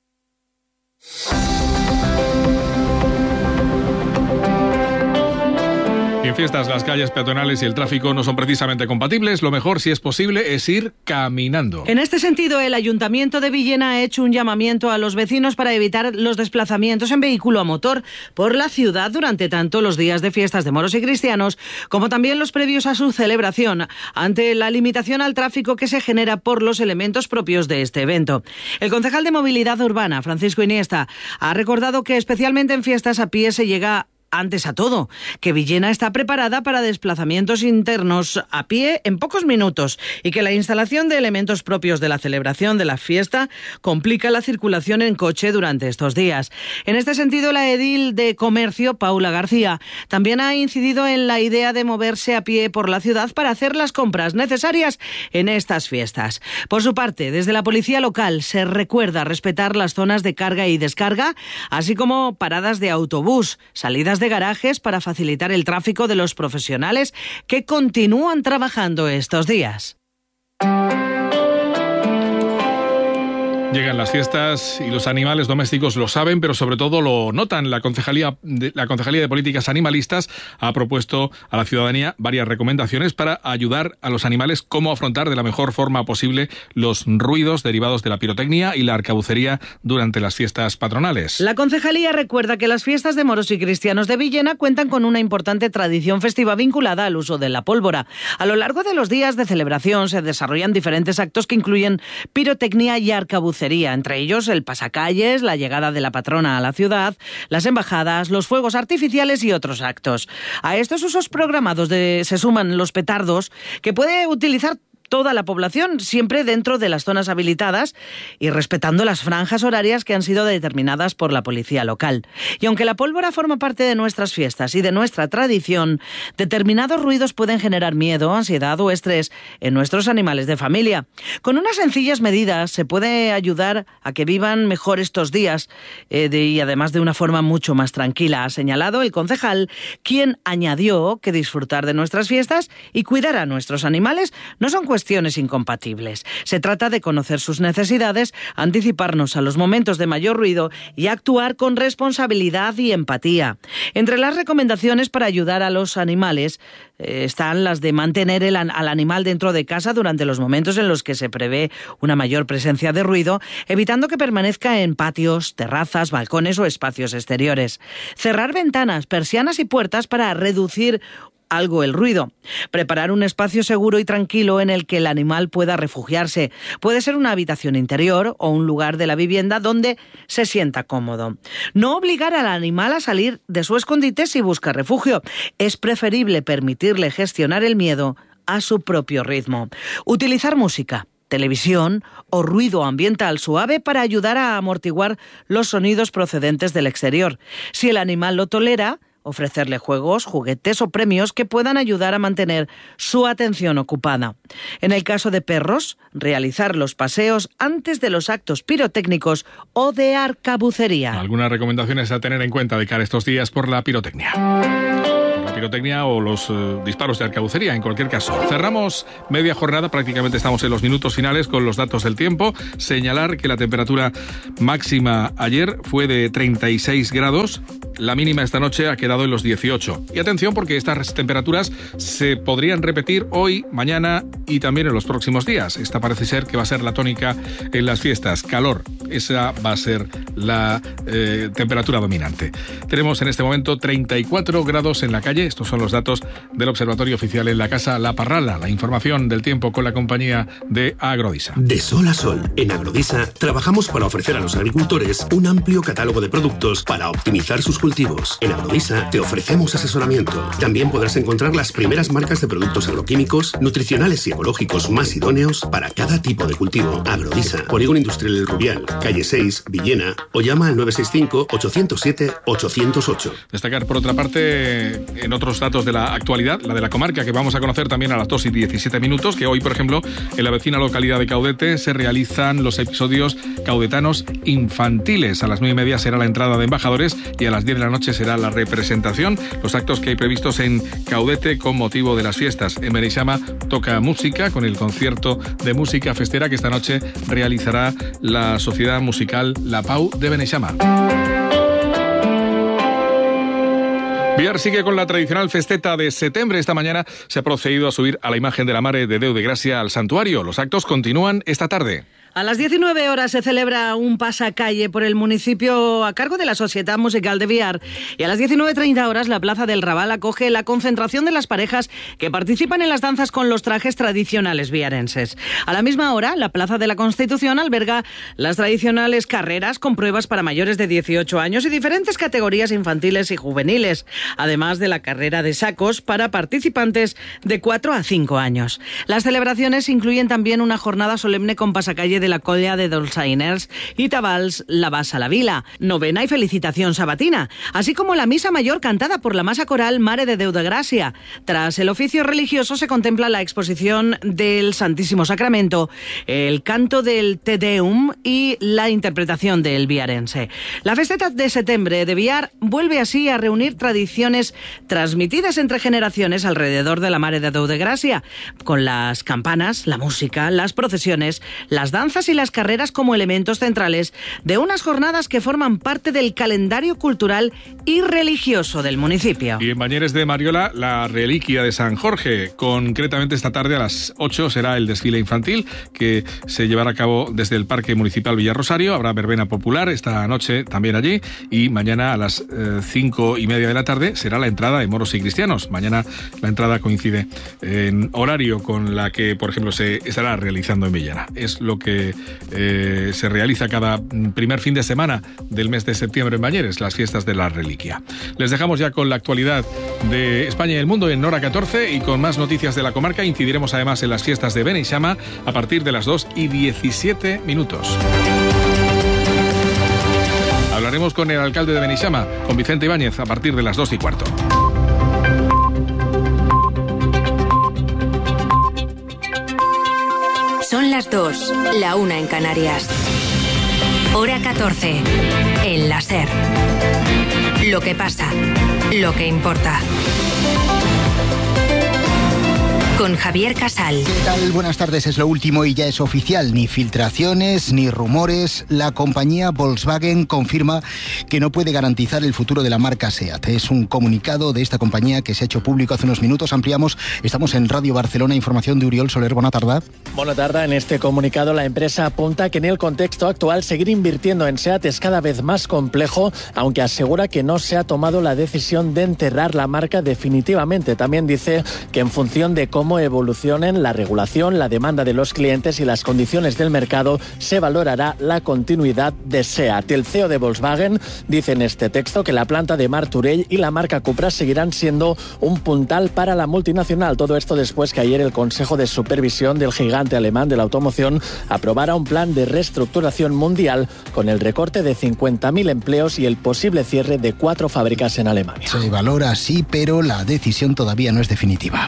En fiestas las calles peatonales y el tráfico no son precisamente compatibles. Lo mejor, si es posible, es ir caminando. En este sentido, el Ayuntamiento de Villena ha hecho un llamamiento a los vecinos para evitar los desplazamientos en vehículo a motor por la ciudad durante tanto los días de fiestas de moros y cristianos como también los previos a su celebración, ante la limitación al tráfico que se genera por los elementos propios de este evento. El concejal de Movilidad Urbana, Francisco Iniesta, ha recordado que especialmente en fiestas a pie se llega antes a todo, que Villena está preparada para desplazamientos internos a pie en pocos minutos y que la instalación de elementos propios de la celebración de la fiesta complica la circulación en coche durante estos días. En este sentido, la edil de Comercio, Paula García, también ha incidido en la idea de moverse a pie por la ciudad para hacer las compras necesarias en estas fiestas. Por su parte, desde la policía local se recuerda respetar las zonas de carga y descarga, así como paradas de autobús, salidas de de garajes para facilitar el tráfico de los profesionales que continúan trabajando estos días. Llegan las fiestas y los animales domésticos lo saben, pero sobre todo lo notan. La Concejalía de, la Concejalía de Políticas Animalistas ha propuesto a la ciudadanía varias recomendaciones para ayudar a los animales cómo afrontar de la mejor forma posible los ruidos derivados de la pirotecnia y la arcabucería durante las fiestas patronales. La Concejalía recuerda que las fiestas de moros y cristianos de Villena cuentan con una importante tradición festiva vinculada al uso de la pólvora. A lo largo de los días de celebración se desarrollan diferentes actos que incluyen pirotecnia y arcabucería, entre ellos el pasacalles, la llegada de la patrona a la ciudad, las embajadas, los fuegos artificiales y otros actos. A estos usos programados de, se suman los petardos, que puede utilizar toda la población, siempre dentro de las zonas habilitadas y respetando las franjas horarias que han sido determinadas por la policía local. Y aunque la pólvora forma parte de nuestras fiestas y de nuestra tradición, determinados ruidos pueden generar miedo, ansiedad o estrés en nuestros animales de familia. Con unas sencillas medidas se puede ayudar a que vivan mejor estos días eh, de, y además de una forma mucho más tranquila, ha señalado el concejal, quien añadió que disfrutar de nuestras fiestas y cuidar a nuestros animales no son cuestiones incompatibles. Se trata de conocer sus necesidades, anticiparnos a los momentos de mayor ruido y actuar con responsabilidad y empatía. Entre las recomendaciones para ayudar a los animales eh, están las de mantener el, al animal dentro de casa durante los momentos en los que se prevé una mayor presencia de ruido, evitando que permanezca en patios, terrazas, balcones o espacios exteriores. Cerrar ventanas, persianas y puertas para reducir algo el ruido. Preparar un espacio seguro y tranquilo en el que el animal pueda refugiarse. Puede ser una habitación interior o un lugar de la vivienda donde se sienta cómodo. No obligar al animal a salir de su escondite si busca refugio. Es preferible permitirle gestionar el miedo a su propio ritmo. Utilizar música, televisión o ruido ambiental suave para ayudar a amortiguar los sonidos procedentes del exterior. Si el animal lo tolera, ofrecerle juegos, juguetes o premios que puedan ayudar a mantener su atención ocupada. En el caso de perros, realizar los paseos antes de los actos pirotécnicos o de arcabucería. Algunas recomendaciones a tener en cuenta de cara a estos días por la pirotecnia. pirotecnia o los eh, disparos de arcabucería, en cualquier caso. Cerramos media jornada, prácticamente estamos en los minutos finales con los datos del tiempo. Señalar que la temperatura máxima ayer fue de treinta y seis grados, la mínima esta noche ha quedado en los dieciocho. Y atención, porque estas temperaturas se podrían repetir hoy, mañana y también en los próximos días. Esta parece ser que va a ser la tónica en las fiestas. Calor, esa va a ser la eh, temperatura dominante. Tenemos en este momento treinta y cuatro grados en la calle. Estos son los datos del Observatorio Oficial en la Casa La Parrala. La información del tiempo con la compañía de Agrodisa. De sol a sol, en Agrodisa trabajamos para ofrecer a los agricultores un amplio catálogo de productos para optimizar sus cultivos. En Agrodisa te ofrecemos asesoramiento. También podrás encontrar las primeras marcas de productos agroquímicos, nutricionales y ecológicos más idóneos para cada tipo de cultivo. Agrodisa, Polígono Industrial El Rubial, calle seis, Villena, o llama al nueve seis cinco, ocho cero siete, ocho cero ocho. Destacar, por otra parte, en otros datos de la actualidad, la de la comarca, que vamos a conocer también a las dos y diecisiete minutos, que hoy, por ejemplo, en la vecina localidad de Caudete se realizan los episodios caudetanos infantiles. A las nueve y media será la entrada de embajadores y a las diez de la noche será la representación. Los actos que hay previstos en Caudete con motivo de las fiestas. En Beneixama toca música con el concierto de música festera que esta noche realizará la Sociedad Musical La Pau de Beneixama. Biar sigue con la tradicional festeta de septiembre. Esta mañana se ha procedido a subir a la imagen de la Mare de Déu de Gracia al santuario. Los actos continúan esta tarde. A las diecinueve horas se celebra un pasacalle por el municipio a cargo de la Sociedad Musical de Biar, y a las diecinueve treinta horas la Plaza del Raval acoge la concentración de las parejas que participan en las danzas con los trajes tradicionales viarenses. A la misma hora, la Plaza de la Constitución alberga las tradicionales carreras con pruebas para mayores de dieciocho años y diferentes categorías infantiles y juveniles, además de la carrera de sacos para participantes de cuatro a cinco años. Las celebraciones incluyen también una jornada solemne con pasacalle de la Colla de Dolçainers y Tabals la Bassa la Vila, novena y felicitación sabatina, así como la misa mayor cantada por la masa coral Mare de Déu de Gràcia. Tras el oficio religioso se contempla la exposición del Santísimo Sacramento, el canto del Te Deum y la interpretación del viarense. La festeta de septiembre de Biar vuelve así a reunir tradiciones transmitidas entre generaciones alrededor de la Mare de Déu de Gràcia, con las campanas, la música, las procesiones, las danzas y las carreras como elementos centrales de unas jornadas que forman parte del calendario cultural y religioso del municipio. Y en Bañeres de Mariola, la reliquia de San Jorge. Concretamente esta tarde a las ocho será el desfile infantil que se llevará a cabo desde el Parque Municipal Villarrosario. Habrá verbena popular esta noche también allí, y mañana a las eh, cinco y media de la tarde será la entrada de moros y cristianos. Mañana la entrada coincide en horario con la que, por ejemplo, se estará realizando en Villena. Es lo que que eh, se realiza cada primer fin de semana del mes de septiembre en Bañeres, las fiestas de la reliquia. Les dejamos ya con la actualidad de España y el mundo en Hora catorce y con más noticias de la comarca. Incidiremos además en las fiestas de Beneixama a partir de las dos y diecisiete minutos. Hablaremos con el alcalde de Beneixama, con Vicente Ibáñez, a partir de las dos y cuarto. Son las dos, la una en Canarias. Hora catorce, en la SER. Lo que pasa, lo que importa. Con Javier Casal. ¿Qué tal? Buenas tardes, es lo último y ya es oficial. Ni filtraciones, ni rumores. La compañía Volkswagen confirma que no puede garantizar el futuro de la marca SEAT. Es un comunicado de esta compañía que se ha hecho público hace unos minutos. Ampliamos, estamos en Radio Barcelona, información de Uriol Soler. Buena tarde. Buena tarde. En este comunicado la empresa apunta que en el contexto actual seguir invirtiendo en SEAT es cada vez más complejo, aunque asegura que no se ha tomado la decisión de enterrar la marca definitivamente. También dice que en función de cómo evolucionen la regulación, la demanda de los clientes y las condiciones del mercado, se valorará la continuidad de SEAT. El C E O de Volkswagen dice en este texto que la planta de Martorell y la marca Cupra seguirán siendo un puntal para la multinacional. Todo esto después que ayer el Consejo de Supervisión del gigante alemán de la automoción aprobara un plan de reestructuración mundial con el recorte de cincuenta mil empleos y el posible cierre de cuatro fábricas en Alemania. Se valora así, pero la decisión todavía no es definitiva.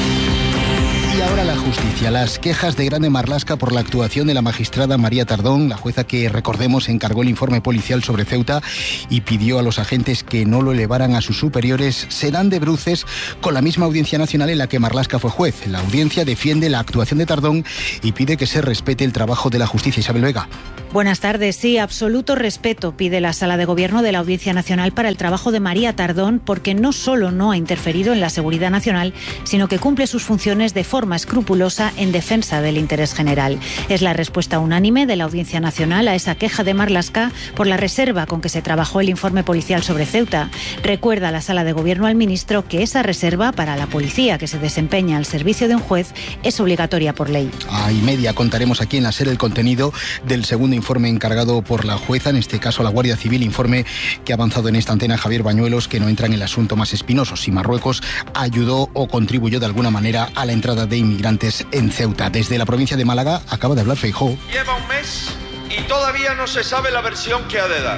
Y ahora la justicia. Las quejas de Grande Marlaska por la actuación de la magistrada María Tardón, la jueza que, recordemos, encargó el informe policial sobre Ceuta y pidió a los agentes que no lo elevaran a sus superiores, serán de bruces con la misma Audiencia Nacional en la que Marlaska fue juez. La audiencia defiende la actuación de Tardón y pide que se respete el trabajo de la justicia. Isabel Vega. Buenas tardes. Sí, absoluto respeto pide la Sala de Gobierno de la Audiencia Nacional para el trabajo de María Tardón, porque no solo no ha interferido en la seguridad nacional, sino que cumple sus funciones de forma escrupulosa en defensa del interés general. Es la respuesta unánime de la Audiencia Nacional a esa queja de Marlaska por la reserva con que se trabajó el informe policial sobre Ceuta. Recuerda la Sala de Gobierno al ministro que esa reserva para la policía que se desempeña al servicio de un juez es obligatoria por ley. A y media contaremos aquí en la SER el contenido del segundo informe encargado por la jueza, en este caso la Guardia Civil, informe que ha avanzado en esta antena Javier Bañuelos, que no entra en el asunto más espinoso, si Marruecos ayudó o contribuyó de alguna manera a la entrada de inmigrantes en Ceuta. Desde la provincia de Málaga acaba de hablar Feijóo. Lleva un mes y todavía no se sabe la versión que ha de dar.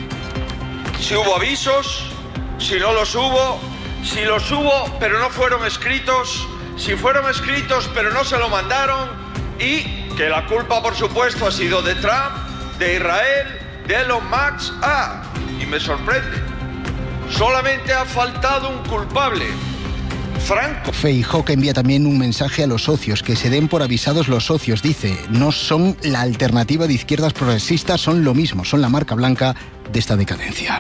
Si hubo avisos, si no los hubo, si los hubo pero no fueron escritos, si fueron escritos pero no se lo mandaron, y que la culpa, por supuesto, ha sido de Trump, de Israel, de Elon Musk. Ah, y me sorprende, solamente ha faltado un culpable: Franco. Feijóo, que envía también un mensaje a los socios, que se den por avisados los socios. Dice, no son la alternativa de izquierdas progresistas, son lo mismo, son la marca blanca de esta decadencia.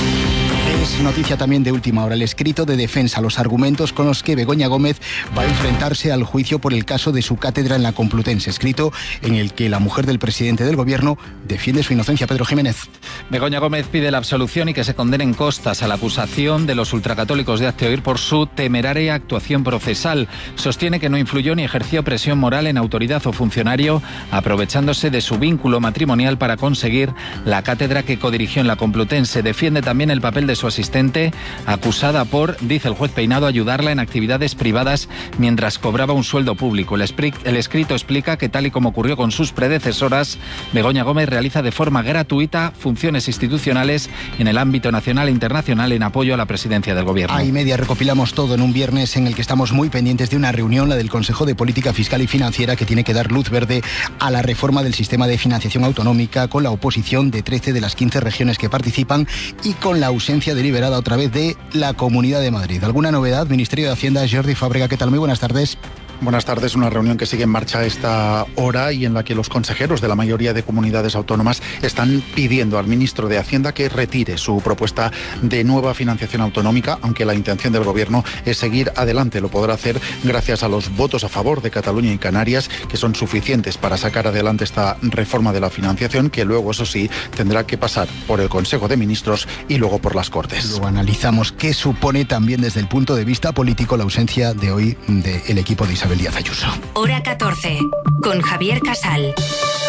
Es noticia también de última hora el escrito de defensa, los argumentos con los que Begoña Gómez va a enfrentarse al juicio por el caso de su cátedra en la Complutense, escrito en el que la mujer del presidente del gobierno defiende su inocencia. Pedro Jiménez. Begoña Gómez pide la absolución y que se condenen costas a la acusación de los ultracatólicos de Hazte Oír por su temeraria actuación procesal. Sostiene que no influyó ni ejerció presión moral en autoridad o funcionario, aprovechándose de su vínculo matrimonial para conseguir la cátedra que codirigió en la Complutense. Defiende también el papel de su asistente, acusada por, dice el juez Peinado, ayudarla en actividades privadas mientras cobraba un sueldo público. El, el escrito explica que, tal y como ocurrió con sus predecesoras, Begoña Gómez realiza de forma gratuita funciones institucionales en el ámbito nacional e internacional en apoyo a la presidencia del gobierno. A y media recopilamos todo en un viernes en el que estamos muy pendientes de una reunión, la del Consejo de Política Fiscal y Financiera, que tiene que dar luz verde a la reforma del sistema de financiación autonómica, con la oposición de trece de las quince regiones que participan y con la ausencia deliberada otra vez de la Comunidad de Madrid. ¿Alguna novedad? Ministerio de Hacienda, Jordi Fábrega, ¿qué tal? Muy buenas tardes. Buenas tardes. Una reunión que sigue en marcha a esta hora y en la que los consejeros de la mayoría de comunidades autónomas están pidiendo al ministro de Hacienda que retire su propuesta de nueva financiación autonómica, aunque la intención del gobierno es seguir adelante. Lo podrá hacer gracias a los votos a favor de Cataluña y Canarias, que son suficientes para sacar adelante esta reforma de la financiación, que luego, eso sí, tendrá que pasar por el Consejo de Ministros y luego por las Cortes. Luego analizamos qué supone también desde el punto de vista político la ausencia de hoy del equipo de Isabel Díaz Ayuso. Hora catorce, con Javier Casal.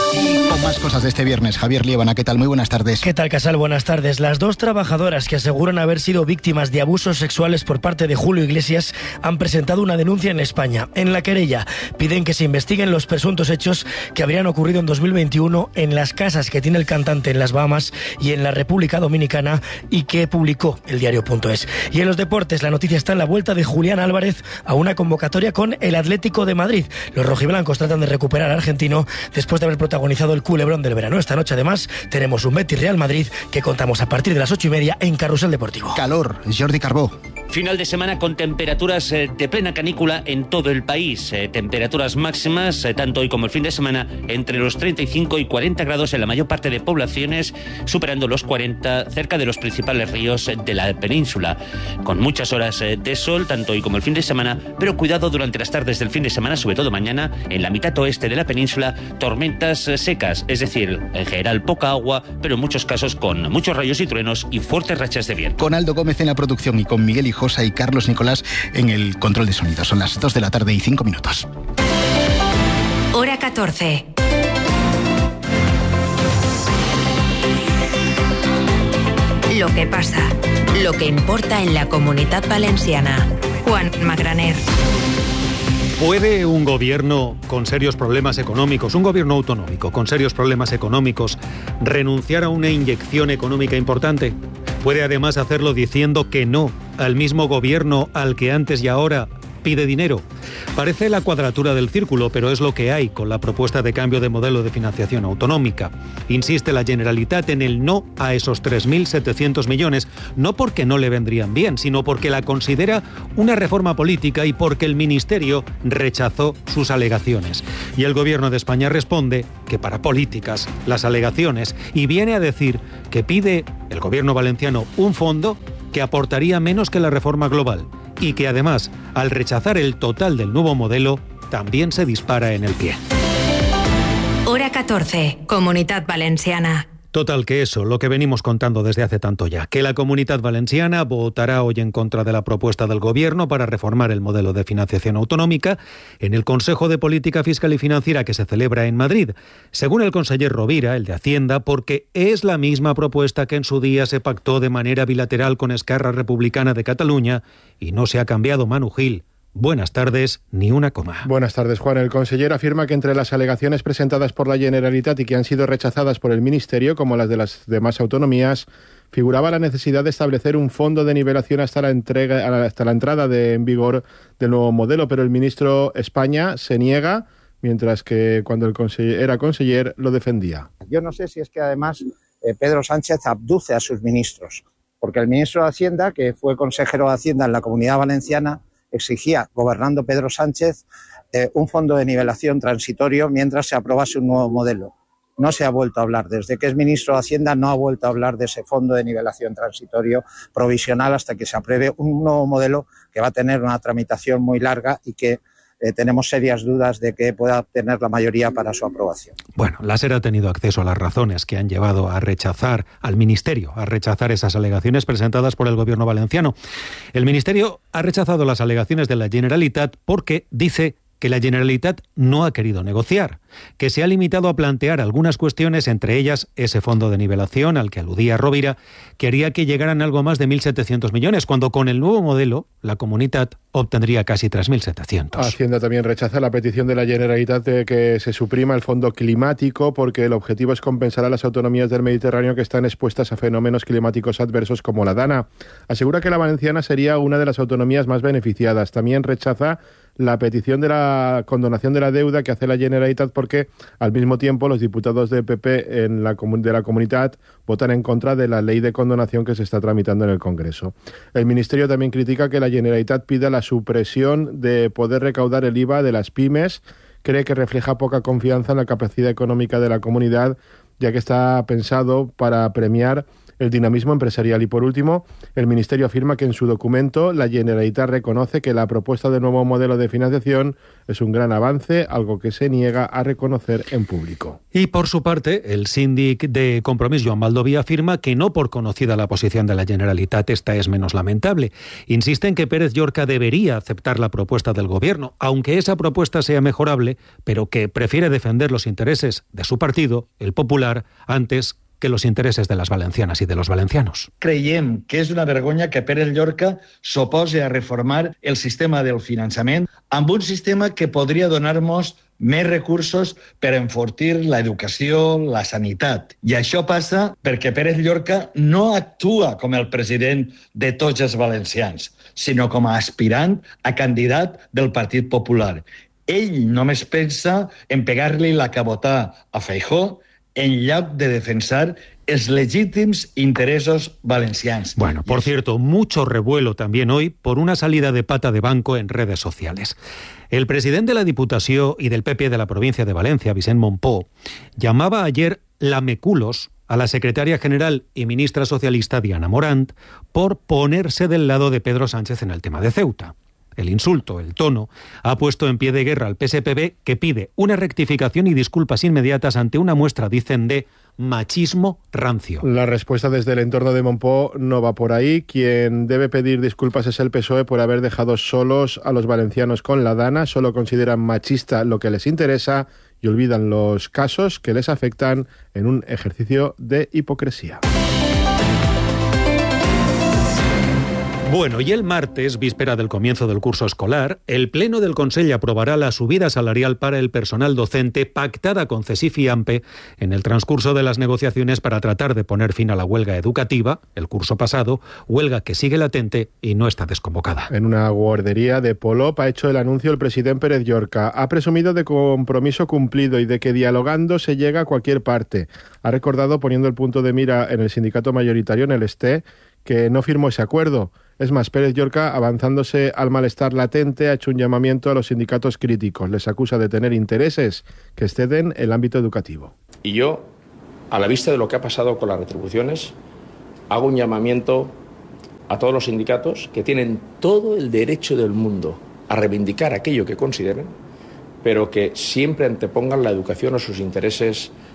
Y con más cosas de este viernes, Javier Liébana, ¿qué tal? Muy buenas tardes. ¿Qué tal, Casal? Buenas tardes. Las dos trabajadoras que aseguran haber sido víctimas de abusos sexuales por parte de Julio Iglesias han presentado una denuncia en España. En la querella piden que se investiguen los presuntos hechos que habrían ocurrido en dos mil veintiuno en las casas que tiene el cantante en las Bahamas y en la República Dominicana y que publicó el diario punto es. Y en los deportes, la noticia está en la vuelta de Julián Álvarez a una convocatoria con el Atlético de Madrid. Los rojiblancos tratan de recuperar al argentino después de haber protagonizado el culebrón del verano. Esta noche, además, tenemos un Betis Real Madrid que contamos a partir de las ocho y media en Carrusel Deportivo. Calor, Jordi Carbó. Final de semana con temperaturas eh, de plena canícula en todo el país. Eh, temperaturas máximas, eh, tanto hoy como el fin de semana, entre los treinta y cinco y cuarenta grados en la mayor parte de poblaciones, superando los cuarenta cerca de los principales ríos eh, de la península. Con muchas horas eh, de sol, tanto hoy como el fin de semana, pero cuidado durante las tardes del fin de semana, sobre todo mañana, en la mitad oeste de la península, tormentas eh, secas, es decir, en general poca agua, pero en muchos casos con muchos rayos y truenos y fuertes rachas de viento. Con Aldo Gómez en la producción y con Miguel Hijosa y Carlos Nicolás en el control de sonido. Son las dos de la tarde y cinco minutos. Hora catorce. Lo que pasa, lo que importa en la Comunitat Valenciana. Juan Magraner. ¿Puede un gobierno con serios problemas económicos, un gobierno autonómico con serios problemas económicos, renunciar a una inyección económica importante? ¿Puede además hacerlo diciendo que no al mismo gobierno al que antes y ahora pide dinero? Parece la cuadratura del círculo, pero es lo que hay con la propuesta de cambio de modelo de financiación autonómica. Insiste la Generalitat en el no a esos tres mil setecientos millones, no porque no le vendrían bien, sino porque la considera una reforma política y porque el Ministerio rechazó sus alegaciones. Y el Gobierno de España responde que para políticas las alegaciones, y viene a decir que pide el Gobierno valenciano un fondo que aportaría menos que la reforma global y que además, al rechazar el total del nuevo modelo, también se dispara en el pie. Hora catorce, Comunitat Valenciana. Total que eso, lo que venimos contando desde hace tanto ya, que la Comunitat Valenciana votará hoy en contra de la propuesta del Gobierno para reformar el modelo de financiación autonómica en el Consejo de Política Fiscal y Financiera que se celebra en Madrid, según el conseller Rovira, el de Hacienda, porque es la misma propuesta que en su día se pactó de manera bilateral con Esquerra Republicana de Cataluña y no se ha cambiado. Manu Gil. Buenas tardes, ni una coma. Buenas tardes, Juan. El conseller afirma que entre las alegaciones presentadas por la Generalitat y que han sido rechazadas por el Ministerio, como las de las demás autonomías, figuraba la necesidad de establecer un fondo de nivelación hasta la entrega, hasta la entrada de, en vigor del nuevo modelo, pero el ministro España se niega, mientras que cuando el conseller, era conseller lo defendía. Yo no sé si es que además eh, Pedro Sánchez abduce a sus ministros, porque el ministro de Hacienda, que fue consejero de Hacienda en la Comunidad Valenciana, exigía, gobernando Pedro Sánchez, eh, un fondo de nivelación transitorio mientras se aprobase un nuevo modelo. No se ha vuelto a hablar. Desde que es ministro de Hacienda no ha vuelto a hablar de ese fondo de nivelación transitorio provisional hasta que se apruebe un nuevo modelo que va a tener una tramitación muy larga y que eh, tenemos serias dudas de que pueda obtener la mayoría para su aprobación. Bueno, la SER ha tenido acceso a las razones que han llevado a rechazar, al Ministerio, a rechazar esas alegaciones presentadas por el Gobierno valenciano. El Ministerio ha rechazado las alegaciones de la Generalitat porque dice que la Generalitat no ha querido negociar, que se ha limitado a plantear algunas cuestiones, entre ellas ese fondo de nivelación al que aludía Rovira, que haría que llegaran algo más de mil setecientos millones, cuando con el nuevo modelo la Comunitat obtendría casi tres mil setecientos. Hacienda también rechaza la petición de la Generalitat de que se suprima el fondo climático porque el objetivo es compensar a las autonomías del Mediterráneo que están expuestas a fenómenos climáticos adversos como la Dana. Asegura que la valenciana sería una de las autonomías más beneficiadas. También rechaza la petición de la condonación de la deuda que hace la Generalitat porque al mismo tiempo los diputados del P P en la, de la Comunitat votan en contra de la ley de condonación que se está tramitando en el Congreso. El Ministerio también critica que la Generalitat pida la supresión de poder recaudar el I V A de las pymes. Cree que refleja poca confianza en la capacidad económica de la comunidad, ya que está pensado para premiar el dinamismo empresarial. Y por último, el Ministerio afirma que en su documento la Generalitat reconoce que la propuesta de nuevo modelo de financiación es un gran avance, algo que se niega a reconocer en público. Y por su parte, el síndic de Compromís, Joan Baldoví, afirma que no por conocida la posición de la Generalitat esta es menos lamentable. Insiste en que Pérez Llorca debería aceptar la propuesta del Gobierno, aunque esa propuesta sea mejorable, pero que prefiere defender los intereses de su partido, el Popular, antes que los intereses de les valencianes i de los valencianos. Creiem que és una vergonya que Pérez Llorca s'opose a reformar el sistema del finançament amb un sistema que podria donar-nos més recursos per enfortir l'educació, la sanitat. I això passa perquè Pérez Llorca no actua com el president de tots els valencians, sinó com a aspirant a candidat del Partit Popular. Ell només pensa en pegar-li la cabotà a Feijóo en lloc de defensar els legítims intereses valencians. Bueno, por cierto, mucho revuelo también hoy por una salida de pata de banco en redes sociales. El presidente de la Diputació y del P P de la provincia de Valencia, Vicent Mompó, llamaba ayer lameculos a la secretaria general y ministra socialista Diana Morant por ponerse del lado de Pedro Sánchez en el tema de Ceuta. El insulto, el tono, ha puesto en pie de guerra al P S P B, que pide una rectificación y disculpas inmediatas ante una muestra, dicen, de machismo rancio. La respuesta desde el entorno de Mompó no va por ahí. Quien debe pedir disculpas es el P S O E por haber dejado solos a los valencianos con la Dana. Solo consideran machista lo que les interesa y olvidan los casos que les afectan en un ejercicio de hipocresía. Bueno, y el martes, víspera del comienzo del curso escolar, el Pleno del Consell aprobará la subida salarial para el personal docente pactada con CESIF y AMPE en el transcurso de las negociaciones para tratar de poner fin a la huelga educativa, el curso pasado, huelga que sigue latente y no está desconvocada. En una guardería de Polop ha hecho el anuncio el presidente Pérez Llorca. Ha presumido de compromiso cumplido y de que dialogando se llega a cualquier parte. Ha recordado, poniendo el punto de mira en el sindicato mayoritario, en el S T E, que no firmó ese acuerdo. Es más, Pérez Llorca, avanzándose al malestar latente, ha hecho un llamamiento a los sindicatos críticos. Les acusa de tener intereses que exceden el ámbito educativo. Y yo, a la vista de lo que ha pasado con las retribuciones, hago un llamamiento a todos los sindicatos que tienen todo el derecho del mundo a reivindicar aquello que consideren, pero que siempre antepongan la educación o sus intereses